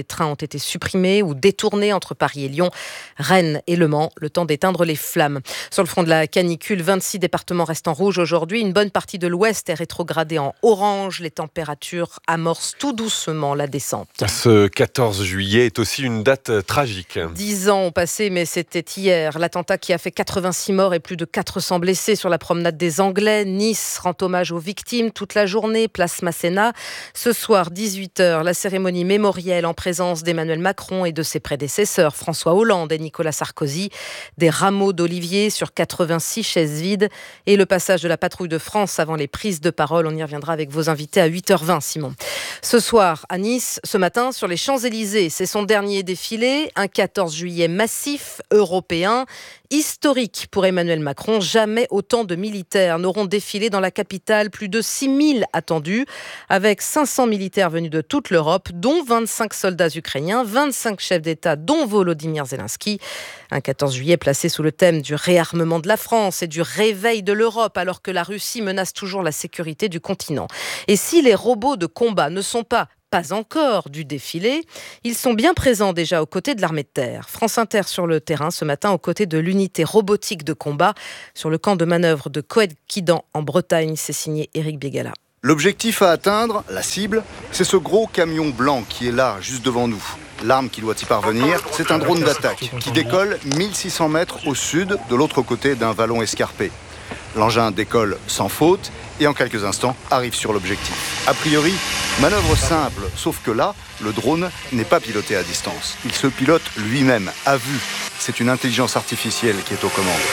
des trains ont été supprimés ou détournés entre Paris et Lyon, Rennes et Le Mans, le temps d'éteindre les flammes. Sur le front de la canicule, vingt-six départements restent en rouge aujourd'hui. Une bonne partie de l'ouest est rétrogradée en orange. Les températures amorcent tout doucement la descente. Ce quatorze juillet est aussi une date tragique. Dix ans ont passé, mais c'était hier. L'attentat qui a fait quatre-vingt-six morts et plus de quatre cents blessés sur la promenade des Anglais. Nice rend hommage aux victimes toute la journée, place Masséna. Ce soir, dix-huit heures, la cérémonie mémorielle en présence d'Emmanuel Macron et de ses prédécesseurs, François Hollande et Nicolas Sarkozy. Des rameaux d'olivier sur quatre-vingt-six chaises vides et le passage de la patrouille de France avant les prises de parole. On y reviendra avec vos invités à huit heures vingt, Simon. Ce soir, à Nice, ce matin, sur les Champs-Élysées, c'est son dernier défilé, un quatorze juillet massif, européen, historique pour Emmanuel Macron. Jamais autant de militaires n'auront défilé dans la capitale, plus de six mille attendus, avec cinq cents militaires venus de toute l'Europe, dont vingt-cinq soldats ukrainiens, vingt-cinq chefs d'État, dont Volodymyr Zelensky. Un quatorze juillet placé sous le thème du réarmement de la France et du réveil de l'Europe, alors que la Russie menace toujours la sécurité du continent. Et si les robots de combat ne sont pas Pas encore du défilé, ils sont bien présents déjà aux côtés de l'armée de terre. France Inter sur le terrain ce matin aux côtés de l'unité robotique de combat sur le camp de manœuvre de Coët-Quidan en Bretagne. C'est signé Éric Biegala. L'objectif à atteindre, la cible, c'est ce gros camion blanc qui est là, juste devant nous. L'arme qui doit y parvenir, c'est un drone d'attaque qui décolle mille six cents mètres au sud, de l'autre côté d'un vallon escarpé. L'engin décolle sans faute et en quelques instants arrive sur l'objectif. A priori, manœuvre simple, sauf que là, le drone n'est pas piloté à distance. Il se pilote lui-même, à vue. C'est une intelligence artificielle qui est aux commandes.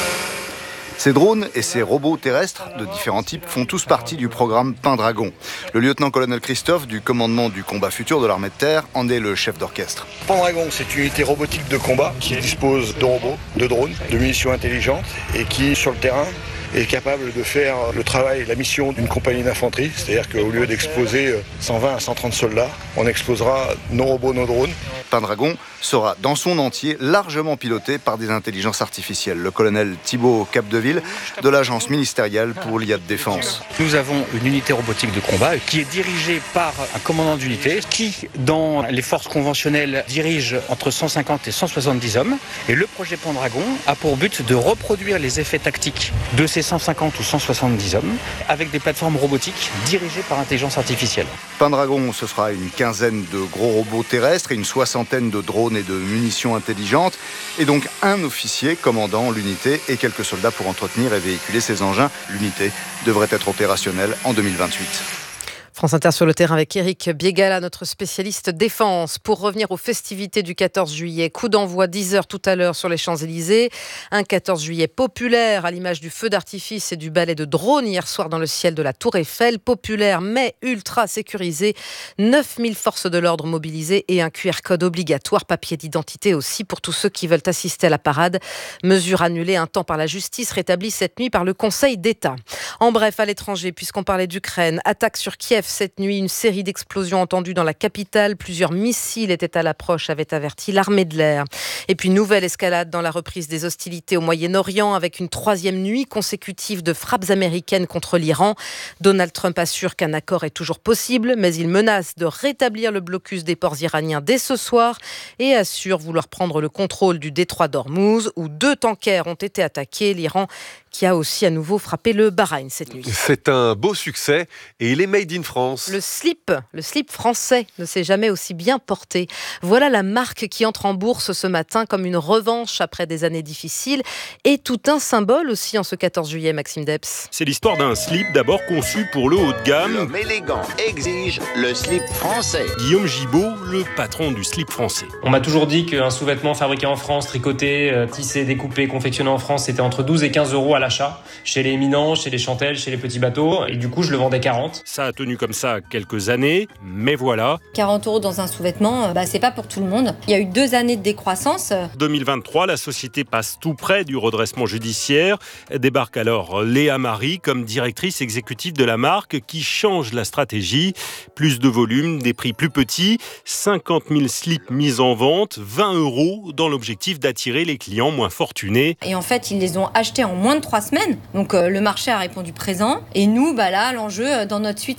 Ces drones et ces robots terrestres de différents types font tous partie du programme Pendragon. Le lieutenant-colonel Christophe du commandement du combat futur de l'armée de terre en est le chef d'orchestre. Pendragon, c'est une unité robotique de combat qui dispose de robots, de drones, de munitions intelligentes et qui, sur le terrain, est capable de faire le travail, la mission d'une compagnie d'infanterie. C'est-à-dire qu'au lieu d'exposer cent vingt à cent trente soldats, on exposera nos robots, nos drones. Pendragon sera dans son entier largement piloté par des intelligences artificielles. Le colonel Thibaut Capdeville de l'agence ministérielle pour l'I A de défense. Nous avons une unité robotique de combat qui est dirigée par un commandant d'unité qui, dans les forces conventionnelles, dirige entre cent cinquante et cent soixante-dix hommes. Et le projet Pendragon a pour but de reproduire les effets tactiques de ces cent cinquante ou cent soixante-dix hommes avec des plateformes robotiques dirigées par intelligence artificielle. Pendragon, ce sera une quinzaine de gros robots terrestres et une soixantaine de drones et de munitions intelligentes, et donc un officier commandant l'unité et quelques soldats pour entretenir et véhiculer ces engins. L'unité devrait être opérationnelle en deux mille vingt-huit. France Inter sur le terrain avec Éric Biegala, notre spécialiste défense. Pour revenir aux festivités du quatorze juillet, coup d'envoi dix heures tout à l'heure sur les Champs-Élysées. Un quatorze juillet populaire à l'image du feu d'artifice et du ballet de drone hier soir dans le ciel de la Tour Eiffel. Populaire mais ultra sécurisé. neuf mille forces de l'ordre mobilisées et un Q R code obligatoire, papier d'identité aussi pour tous ceux qui veulent assister à la parade. Mesure annulée un temps par la justice, rétablie cette nuit par le Conseil d'État. En bref, à l'étranger, puisqu'on parlait d'Ukraine, attaque sur Kiev cette nuit, une série d'explosions entendues dans la capitale. Plusieurs missiles étaient à l'approche, avait averti l'armée de l'air. Et puis, nouvelle escalade dans la reprise des hostilités au Moyen-Orient avec une troisième nuit consécutive de frappes américaines contre l'Iran. Donald Trump assure qu'un accord est toujours possible, mais il menace de rétablir le blocus des ports iraniens dès ce soir et assure vouloir prendre le contrôle du détroit d'Ormuz où deux tankers ont été attaqués. L'Iran qui a aussi à nouveau frappé le Bahreïn cette nuit. C'est un beau succès et il est made in France. Le slip, le slip français ne s'est jamais aussi bien porté. Voilà la marque qui entre en bourse ce matin comme une revanche après des années difficiles et tout un symbole aussi en ce quatorze juillet, Maxime Depps. C'est l'histoire d'un slip d'abord conçu pour le haut de gamme. L'homme élégant exige le slip français. Guillaume Gibaud, le patron du slip français. On m'a toujours dit qu'un sous-vêtement fabriqué en France, tricoté, tissé, découpé, confectionné en France, c'était entre douze et quinze euros à l'achat, chez les éminents, chez les Chantelles, chez les petits bateaux, et du coup je le vendais quarante. Ça a tenu comme ça quelques années, mais voilà. quarante euros dans un sous-vêtement, bah, c'est pas pour tout le monde. Il y a eu deux années de décroissance. deux mille vingt-trois, la société passe tout près du redressement judiciaire. Débarque alors Léa Marie comme directrice exécutive de la marque qui change la stratégie. Plus de volume, des prix plus petits, cinquante mille slips mis en vente, vingt euros dans l'objectif d'attirer les clients moins fortunés. Et en fait, ils les ont achetés en moins de trois semaines. Donc euh, le marché a répondu présent. Et nous, bah là, l'enjeu dans notre suite, c'était d'embaucher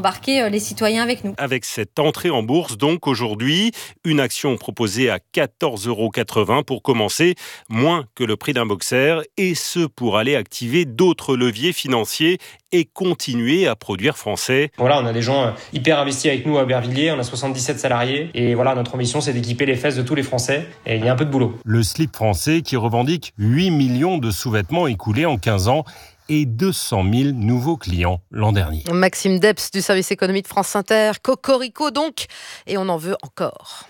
embarquer les citoyens avec nous. Avec cette entrée en bourse, donc aujourd'hui, une action proposée à quatorze euros quatre-vingts pour commencer, moins que le prix d'un boxer, et ce pour aller activer d'autres leviers financiers et continuer à produire français. Voilà, on a des gens hyper investis avec nous à Aubervilliers, on a soixante-dix-sept salariés et voilà, notre ambition c'est d'équiper les fesses de tous les Français et il y a un peu de boulot. Le slip français qui revendique huit millions de sous-vêtements écoulés en quinze ans et deux cent mille nouveaux clients l'an dernier. Maxime Depps du service économie de France Inter, Cocorico donc, et on en veut encore.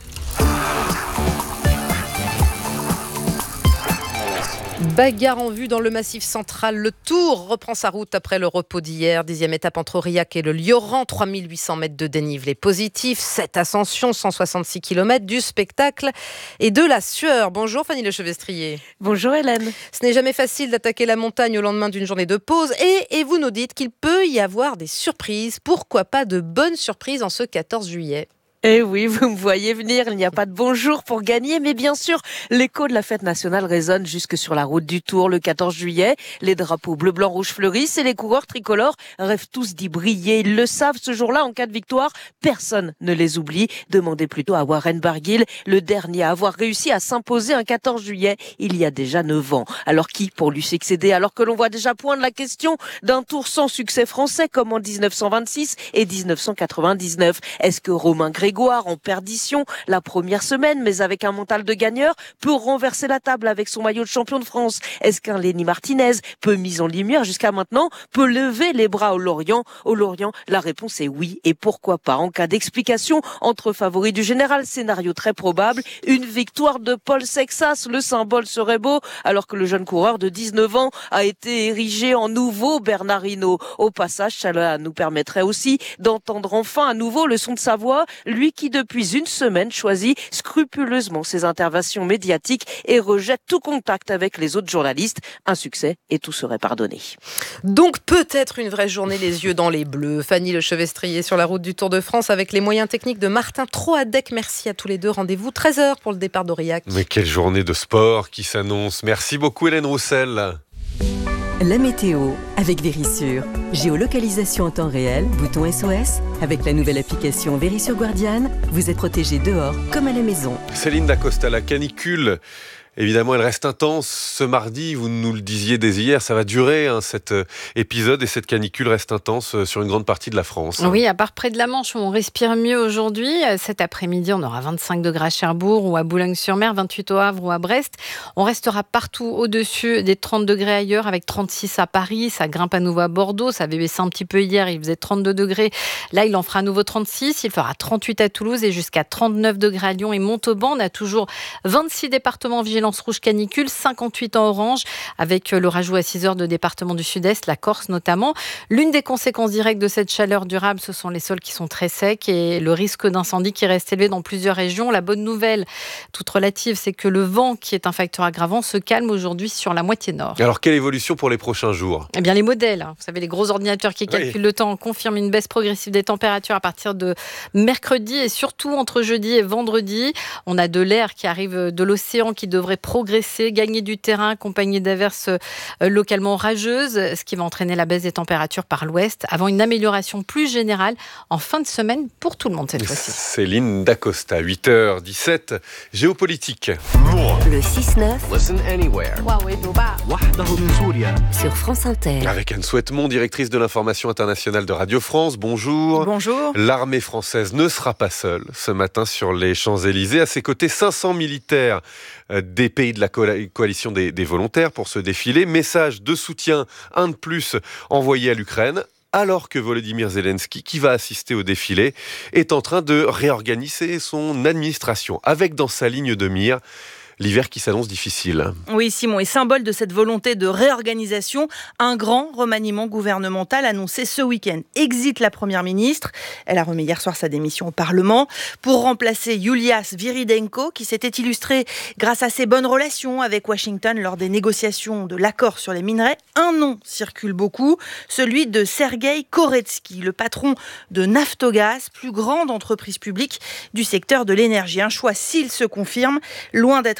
Bagarre en vue dans le Massif central. Le Tour reprend sa route après le repos d'hier. Dixième étape entre Aurillac et le Lioran. trois mille huit cents mètres de dénivelé positif. sept ascensions, cent soixante-six kilomètres, du spectacle et de la sueur. Bonjour Fanny Lechevestrier. Bonjour Hélène. Ce n'est jamais facile d'attaquer la montagne au lendemain d'une journée de pause. Et, et vous nous dites qu'il peut y avoir des surprises. Pourquoi pas de bonnes surprises en ce quatorze juillet ? Eh oui, vous me voyez venir, il n'y a pas de bonjour pour gagner, mais bien sûr, l'écho de la fête nationale résonne jusque sur la route du Tour le quatorze juillet. Les drapeaux bleu, blanc, rouge fleurissent et les coureurs tricolores rêvent tous d'y briller. Ils le savent, ce jour-là, en cas de victoire, personne ne les oublie. Demandez plutôt à Warren Barguil, le dernier à avoir réussi à s'imposer un quatorze juillet il y a déjà neuf ans. Alors qui pour lui succéder, alors que l'on voit déjà poindre la question d'un Tour sans succès français comme en dix-neuf cent vingt-six et dix-neuf cent quatre-vingt-dix-neuf? Est-ce que Romain Grégoire, en perdition la première semaine, mais avec un mental de gagneur, peut renverser la table avec son maillot de champion de France? Est-ce qu'un Lenny Martinez, peu mis en lumière jusqu'à maintenant, peut lever les bras au Lorient? Au Lorient, la réponse est oui, et pourquoi pas? En cas d'explication entre favoris du général, scénario très probable, une victoire de Paul Sexas, le symbole serait beau, alors que le jeune coureur de dix-neuf ans a été érigé en nouveau Bernard Hinault. Au passage, cela nous permettrait aussi d'entendre enfin à nouveau le son de sa voix, lui qui depuis une semaine choisit scrupuleusement ses interventions médiatiques et rejette tout contact avec les autres journalistes. Un succès et tout serait pardonné. Donc peut-être une vraie journée les yeux dans les bleus. Fanny Lechevestrier sur la route du Tour de France avec les moyens techniques de Martin Troadec. Merci à tous les deux. Rendez-vous treize heures pour le départ d'Aurillac. Mais quelle journée de sport qui s'annonce. Merci beaucoup Hélène Roussel. La météo avec Vérissure. Géolocalisation en temps réel, bouton S O S. Avec la nouvelle application Vérissure Guardian, vous êtes protégé dehors comme à la maison. Céline Dacosta, la canicule, évidemment, elle reste intense. Ce mardi, vous nous le disiez dès hier, ça va durer hein, cet épisode et cette canicule reste intense sur une grande partie de la France. Oui, à part près de la Manche où on respire mieux aujourd'hui. Cet après-midi, on aura vingt-cinq degrés à Cherbourg ou à Boulogne-sur-Mer, vingt-huit au Havre ou à Brest. On restera partout au-dessus des trente degrés ailleurs avec trente-six à Paris. Ça grimpe à nouveau à Bordeaux. Ça avait baissé un petit peu hier, il faisait trente-deux degrés. Là, il en fera à nouveau trente-six. Il fera trente-huit à Toulouse et jusqu'à trente-neuf degrés à Lyon et Montauban. On a toujours vingt-six départements vigilants rouge canicule, cinquante-huit en orange, avec le rajout à six heures de départements du sud-est, la Corse notamment. L'une des conséquences directes de cette chaleur durable, ce sont les sols qui sont très secs et le risque d'incendie qui reste élevé dans plusieurs régions. La bonne nouvelle, toute relative, c'est que le vent, qui est un facteur aggravant, se calme aujourd'hui sur la moitié nord. Alors, quelle évolution pour les prochains jours ? Eh bien, les modèles, vous savez, les gros ordinateurs qui calculent oui. le temps, confirment une baisse progressive des températures à partir de mercredi et surtout entre jeudi et vendredi. On a de l'air qui arrive de l'océan qui devrait progresser, gagner du terrain, accompagné d'averses localement orageuses, ce qui va entraîner la baisse des températures par l'ouest, avant une amélioration plus générale en fin de semaine pour tout le monde cette fois-ci. Céline Dacosta, huit heures dix-sept, géopolitique. Le six neuf. Listen anywhere. Sur France Inter. Avec Anne Souhaitemont, directrice de l'information internationale de Radio France. Bonjour. Bonjour. L'armée française ne sera pas seule ce matin sur les Champs-Élysées. À ses côtés, cinq cents militaires des pays de la coalition des, des volontaires pour ce défilé. Message de soutien, un de plus, envoyé à l'Ukraine. Alors que Volodymyr Zelensky, qui va assister au défilé, est en train de réorganiser son administration, avec dans sa ligne de mire l'hiver qui s'annonce difficile. Oui, Simon, et symbole de cette volonté de réorganisation, un grand remaniement gouvernemental annoncé ce week-end. Exit la Première ministre. Elle a remis hier soir sa démission au Parlement pour remplacer Yulia Sviridenko, qui s'était illustrée grâce à ses bonnes relations avec Washington lors des négociations de l'accord sur les minerais. Un nom circule beaucoup, celui de Sergueï Koretsky, le patron de Naftogaz, plus grande entreprise publique du secteur de l'énergie. Un choix, s'il se confirme, loin d'être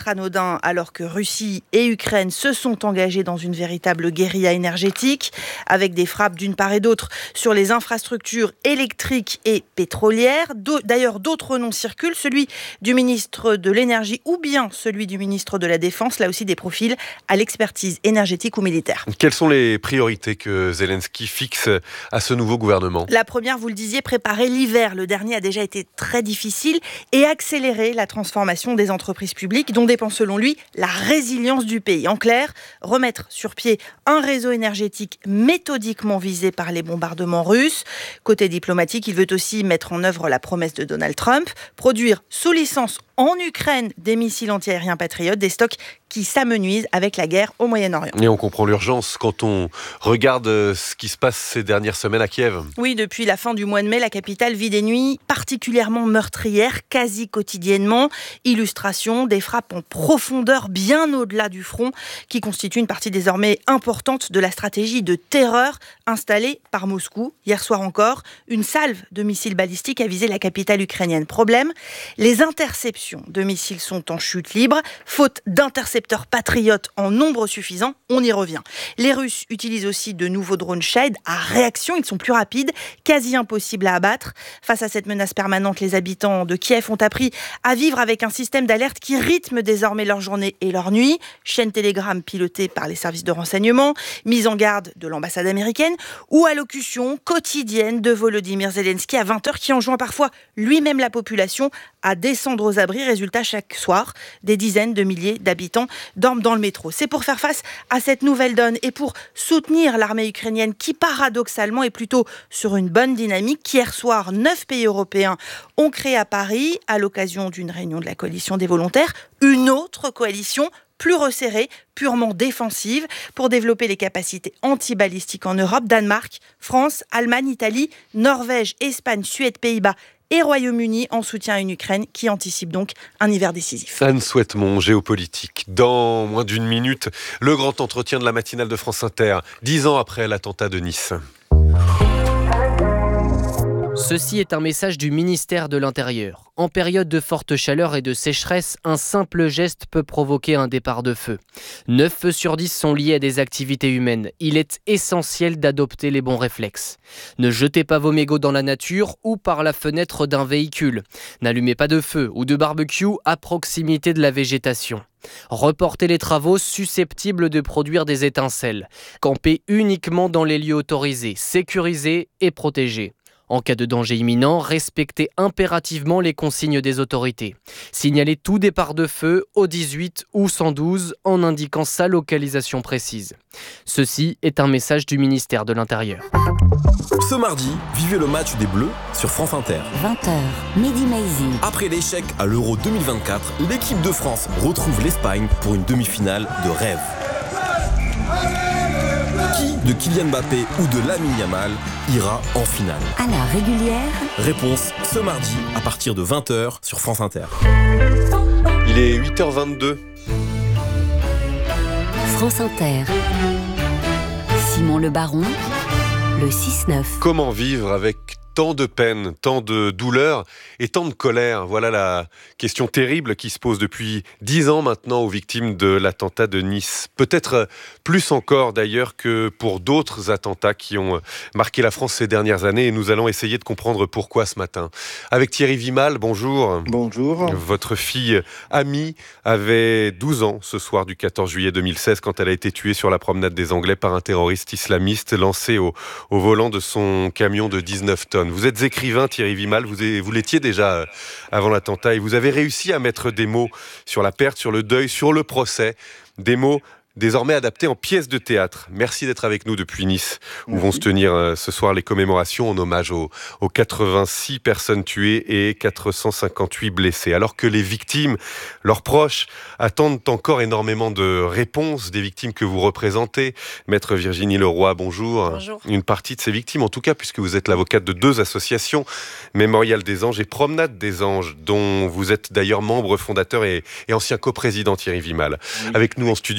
être anodin alors que Russie et Ukraine se sont engagés dans une véritable guérilla énergétique avec des frappes d'une part et d'autre sur les infrastructures électriques et pétrolières. D'ailleurs, d'autres noms circulent, celui du ministre de l'énergie ou bien celui du ministre de la Défense, là aussi des profils à l'expertise énergétique ou militaire. Quelles sont les priorités que Zelensky fixe à ce nouveau gouvernement ? La première, vous le disiez, préparer l'hiver. Le dernier a déjà été très difficile et accélérer la transformation des entreprises publiques dont dépend selon lui la résilience du pays. En clair, remettre sur pied un réseau énergétique méthodiquement visé par les bombardements russes. Côté diplomatique, il veut aussi mettre en œuvre la promesse de Donald Trump, produire sous licence en Ukraine des missiles antiaériens patriotes, des stocks qui s'amenuisent avec la guerre au Moyen-Orient. Et on comprend l'urgence quand on regarde ce qui se passe ces dernières semaines à Kiev. Oui, depuis la fin du mois de mai, la capitale vit des nuits particulièrement meurtrières, quasi quotidiennement. Illustration, des frappes en profondeur bien au-delà du front, qui constituent une partie désormais importante de la stratégie de terreur installée par Moscou. Hier soir encore, une salve de missiles balistiques a visé la capitale ukrainienne. Problème, les interceptions de missiles sont en chute libre, faute d'intercepteurs patriotes en nombre suffisant, on y revient. Les Russes utilisent aussi de nouveaux drones Shahed à réaction, ils sont plus rapides, quasi impossibles à abattre. Face à cette menace permanente, les habitants de Kiev ont appris à vivre avec un système d'alerte qui rythme désormais leur journée et leur nuit. Chaîne Telegram pilotée par les services de renseignement, mise en garde de l'ambassade américaine ou allocution quotidienne de Volodymyr Zelensky à vingt heures qui enjoint parfois lui-même la population à descendre aux abris. Résultat, chaque soir, des dizaines de milliers d'habitants dorment dans le métro. C'est pour faire face à cette nouvelle donne et pour soutenir l'armée ukrainienne qui, paradoxalement, est plutôt sur une bonne dynamique qu'hier soir, neuf pays européens ont créé à Paris, à l'occasion d'une réunion de la coalition des volontaires, une autre coalition plus resserrée, purement défensive, pour développer les capacités antibalistiques en Europe. Danemark, France, Allemagne, Italie, Norvège, Espagne, Suède, Pays-Bas et Royaume-Uni en soutien à une Ukraine qui anticipe donc un hiver décisif. Anne Souhaitemont, géopolitique. Dans moins d'une minute, le grand entretien de la matinale de France Inter, dix ans après l'attentat de Nice. Ceci est un message du ministère de l'Intérieur. En période de forte chaleur et de sécheresse, un simple geste peut provoquer un départ de feu. neuf feux sur dix sont liés à des activités humaines. Il est essentiel d'adopter les bons réflexes. Ne jetez pas vos mégots dans la nature ou par la fenêtre d'un véhicule. N'allumez pas de feu ou de barbecue à proximité de la végétation. Reportez les travaux susceptibles de produire des étincelles. Campez uniquement dans les lieux autorisés, sécurisés et protégés. En cas de danger imminent, respectez impérativement les consignes des autorités. Signalez tout départ de feu au dix-huit ou cent douze en indiquant sa localisation précise. Ceci est un message du ministère de l'Intérieur. Ce mardi, vivez le match des Bleus sur France Inter. vingt heures, Mehdi Maizi. Après l'échec à l'Euro deux mille vingt-quatre, l'équipe de France retrouve l'Espagne pour une demi-finale de rêve. Qui de Kylian Mbappé ou de Lamine Yamal ira en finale? À la régulière. Réponse ce mardi à partir de vingt heures sur France Inter. Il est huit heures vingt-deux. France Inter. Simon Le Baron, le six neuf. Comment vivre avec tant de peine, tant de douleur et tant de colère? Voilà la question terrible qui se pose depuis dix ans maintenant aux victimes de l'attentat de Nice. Peut-être plus encore d'ailleurs que pour d'autres attentats qui ont marqué la France ces dernières années. Et nous allons essayer de comprendre pourquoi ce matin. Avec Thierry Vimal, bonjour. Bonjour. Votre fille Amie avait douze ans ce soir du quatorze juillet deux mille seize quand elle a été tuée sur la promenade des Anglais par un terroriste islamiste lancé au, au volant de son camion de dix-neuf tonnes. Vous êtes écrivain, Thierry Vimal, vous, est, vous l'étiez déjà avant l'attentat et vous avez réussi à mettre des mots sur la perte, sur le deuil, sur le procès, des mots désormais adaptés en pièces de théâtre. Merci d'être avec nous depuis Nice, où Merci. Vont se tenir euh, ce soir les commémorations en hommage aux, aux quatre-vingt-six personnes tuées et quatre cent cinquante-huit blessées. Alors que les victimes, leurs proches, attendent encore énormément de réponses des victimes que vous représentez. Maître Virginie Leroy, bonjour. Bonjour. Une partie de ces victimes, en tout cas, puisque vous êtes l'avocate de deux associations, Mémorial des Anges et Promenade des Anges, dont vous êtes d'ailleurs membre fondateur et, et ancien coprésident, Thierry Vimal. Oui. Avec nous en studio également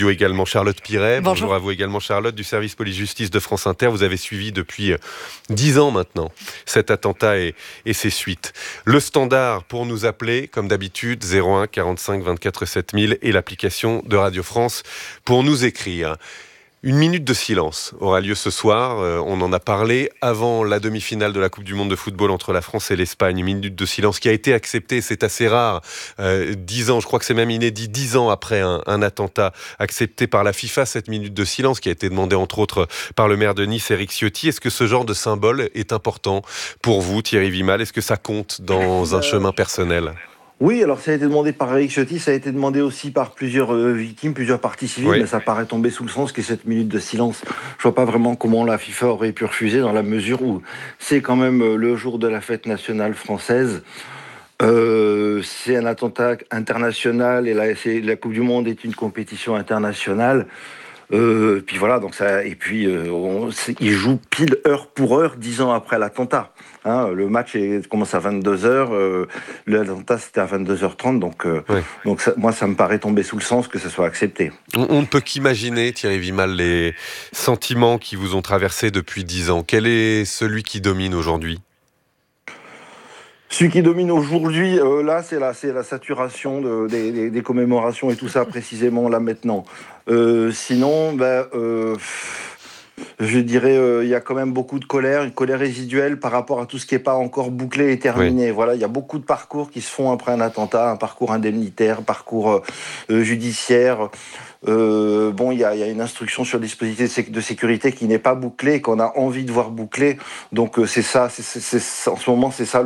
Charlotte Piret. Bonjour. Bonjour à vous également, Charlotte, du service police-justice de France Inter. Vous avez suivi depuis dix ans maintenant cet attentat et, et ses suites. Le standard pour nous appeler, comme d'habitude, zéro un quarante-cinq vingt-quatre sept mille et l'application de Radio France pour nous écrire. Une minute de silence aura lieu ce soir. Euh, on en a parlé avant la demi-finale de la Coupe du Monde de football entre la France et l'Espagne. Une minute de silence qui a été acceptée, c'est assez rare. Euh, dix ans, je crois que c'est même inédit, dix ans après un, un attentat accepté par la FIFA, cette minute de silence qui a été demandée entre autres par le maire de Nice, Éric Ciotti. Est-ce que ce genre de symbole est important pour vous, Thierry Vimal? Est-ce que ça compte dans un chemin personnel? Oui, alors ça a été demandé par Éric Ciotti, ça a été demandé aussi par plusieurs euh, victimes, plusieurs parties civiles, oui. Mais ça paraît tomber sous le sens que cette minute de silence. Je vois pas vraiment comment la FIFA aurait pu refuser dans la mesure où c'est quand même le jour de la fête nationale française. Euh, c'est un attentat international et la, c'est, la Coupe du Monde est une compétition internationale. Euh, puis voilà, donc ça, et puis euh, on, il joue pile heure pour heure, dix ans après l'attentat. Hein, le match est, commence à vingt-deux heures, euh, l'attentat c'était à vingt-deux heures trente, donc, euh, ouais. donc ça, moi ça me paraît tomber sous le sens que ce soit accepté. On, on ne peut qu'imaginer, Thierry Vimal, les sentiments qui vous ont traversé depuis dix ans. Quel est celui qui domine aujourd'hui ? Celui qui domine aujourd'hui, euh, là, c'est la, c'est la saturation de, des, des, des commémorations et tout ça, précisément, là, maintenant. Euh, sinon, ben, euh, je dirais, euh, il y a quand même beaucoup de colère, une colère résiduelle par rapport à tout ce qui n'est pas encore bouclé et terminé. Oui. Voilà, il y a beaucoup de parcours qui se font après un attentat, un parcours indemnitaire, un parcours euh, judiciaire. Euh, bon, il y a, y a une instruction sur le dispositif de sécurité qui n'est pas bouclé et qu'on a envie de voir bouclé. Donc, euh, c'est ça, c'est, c'est, c'est, en ce moment, c'est ça le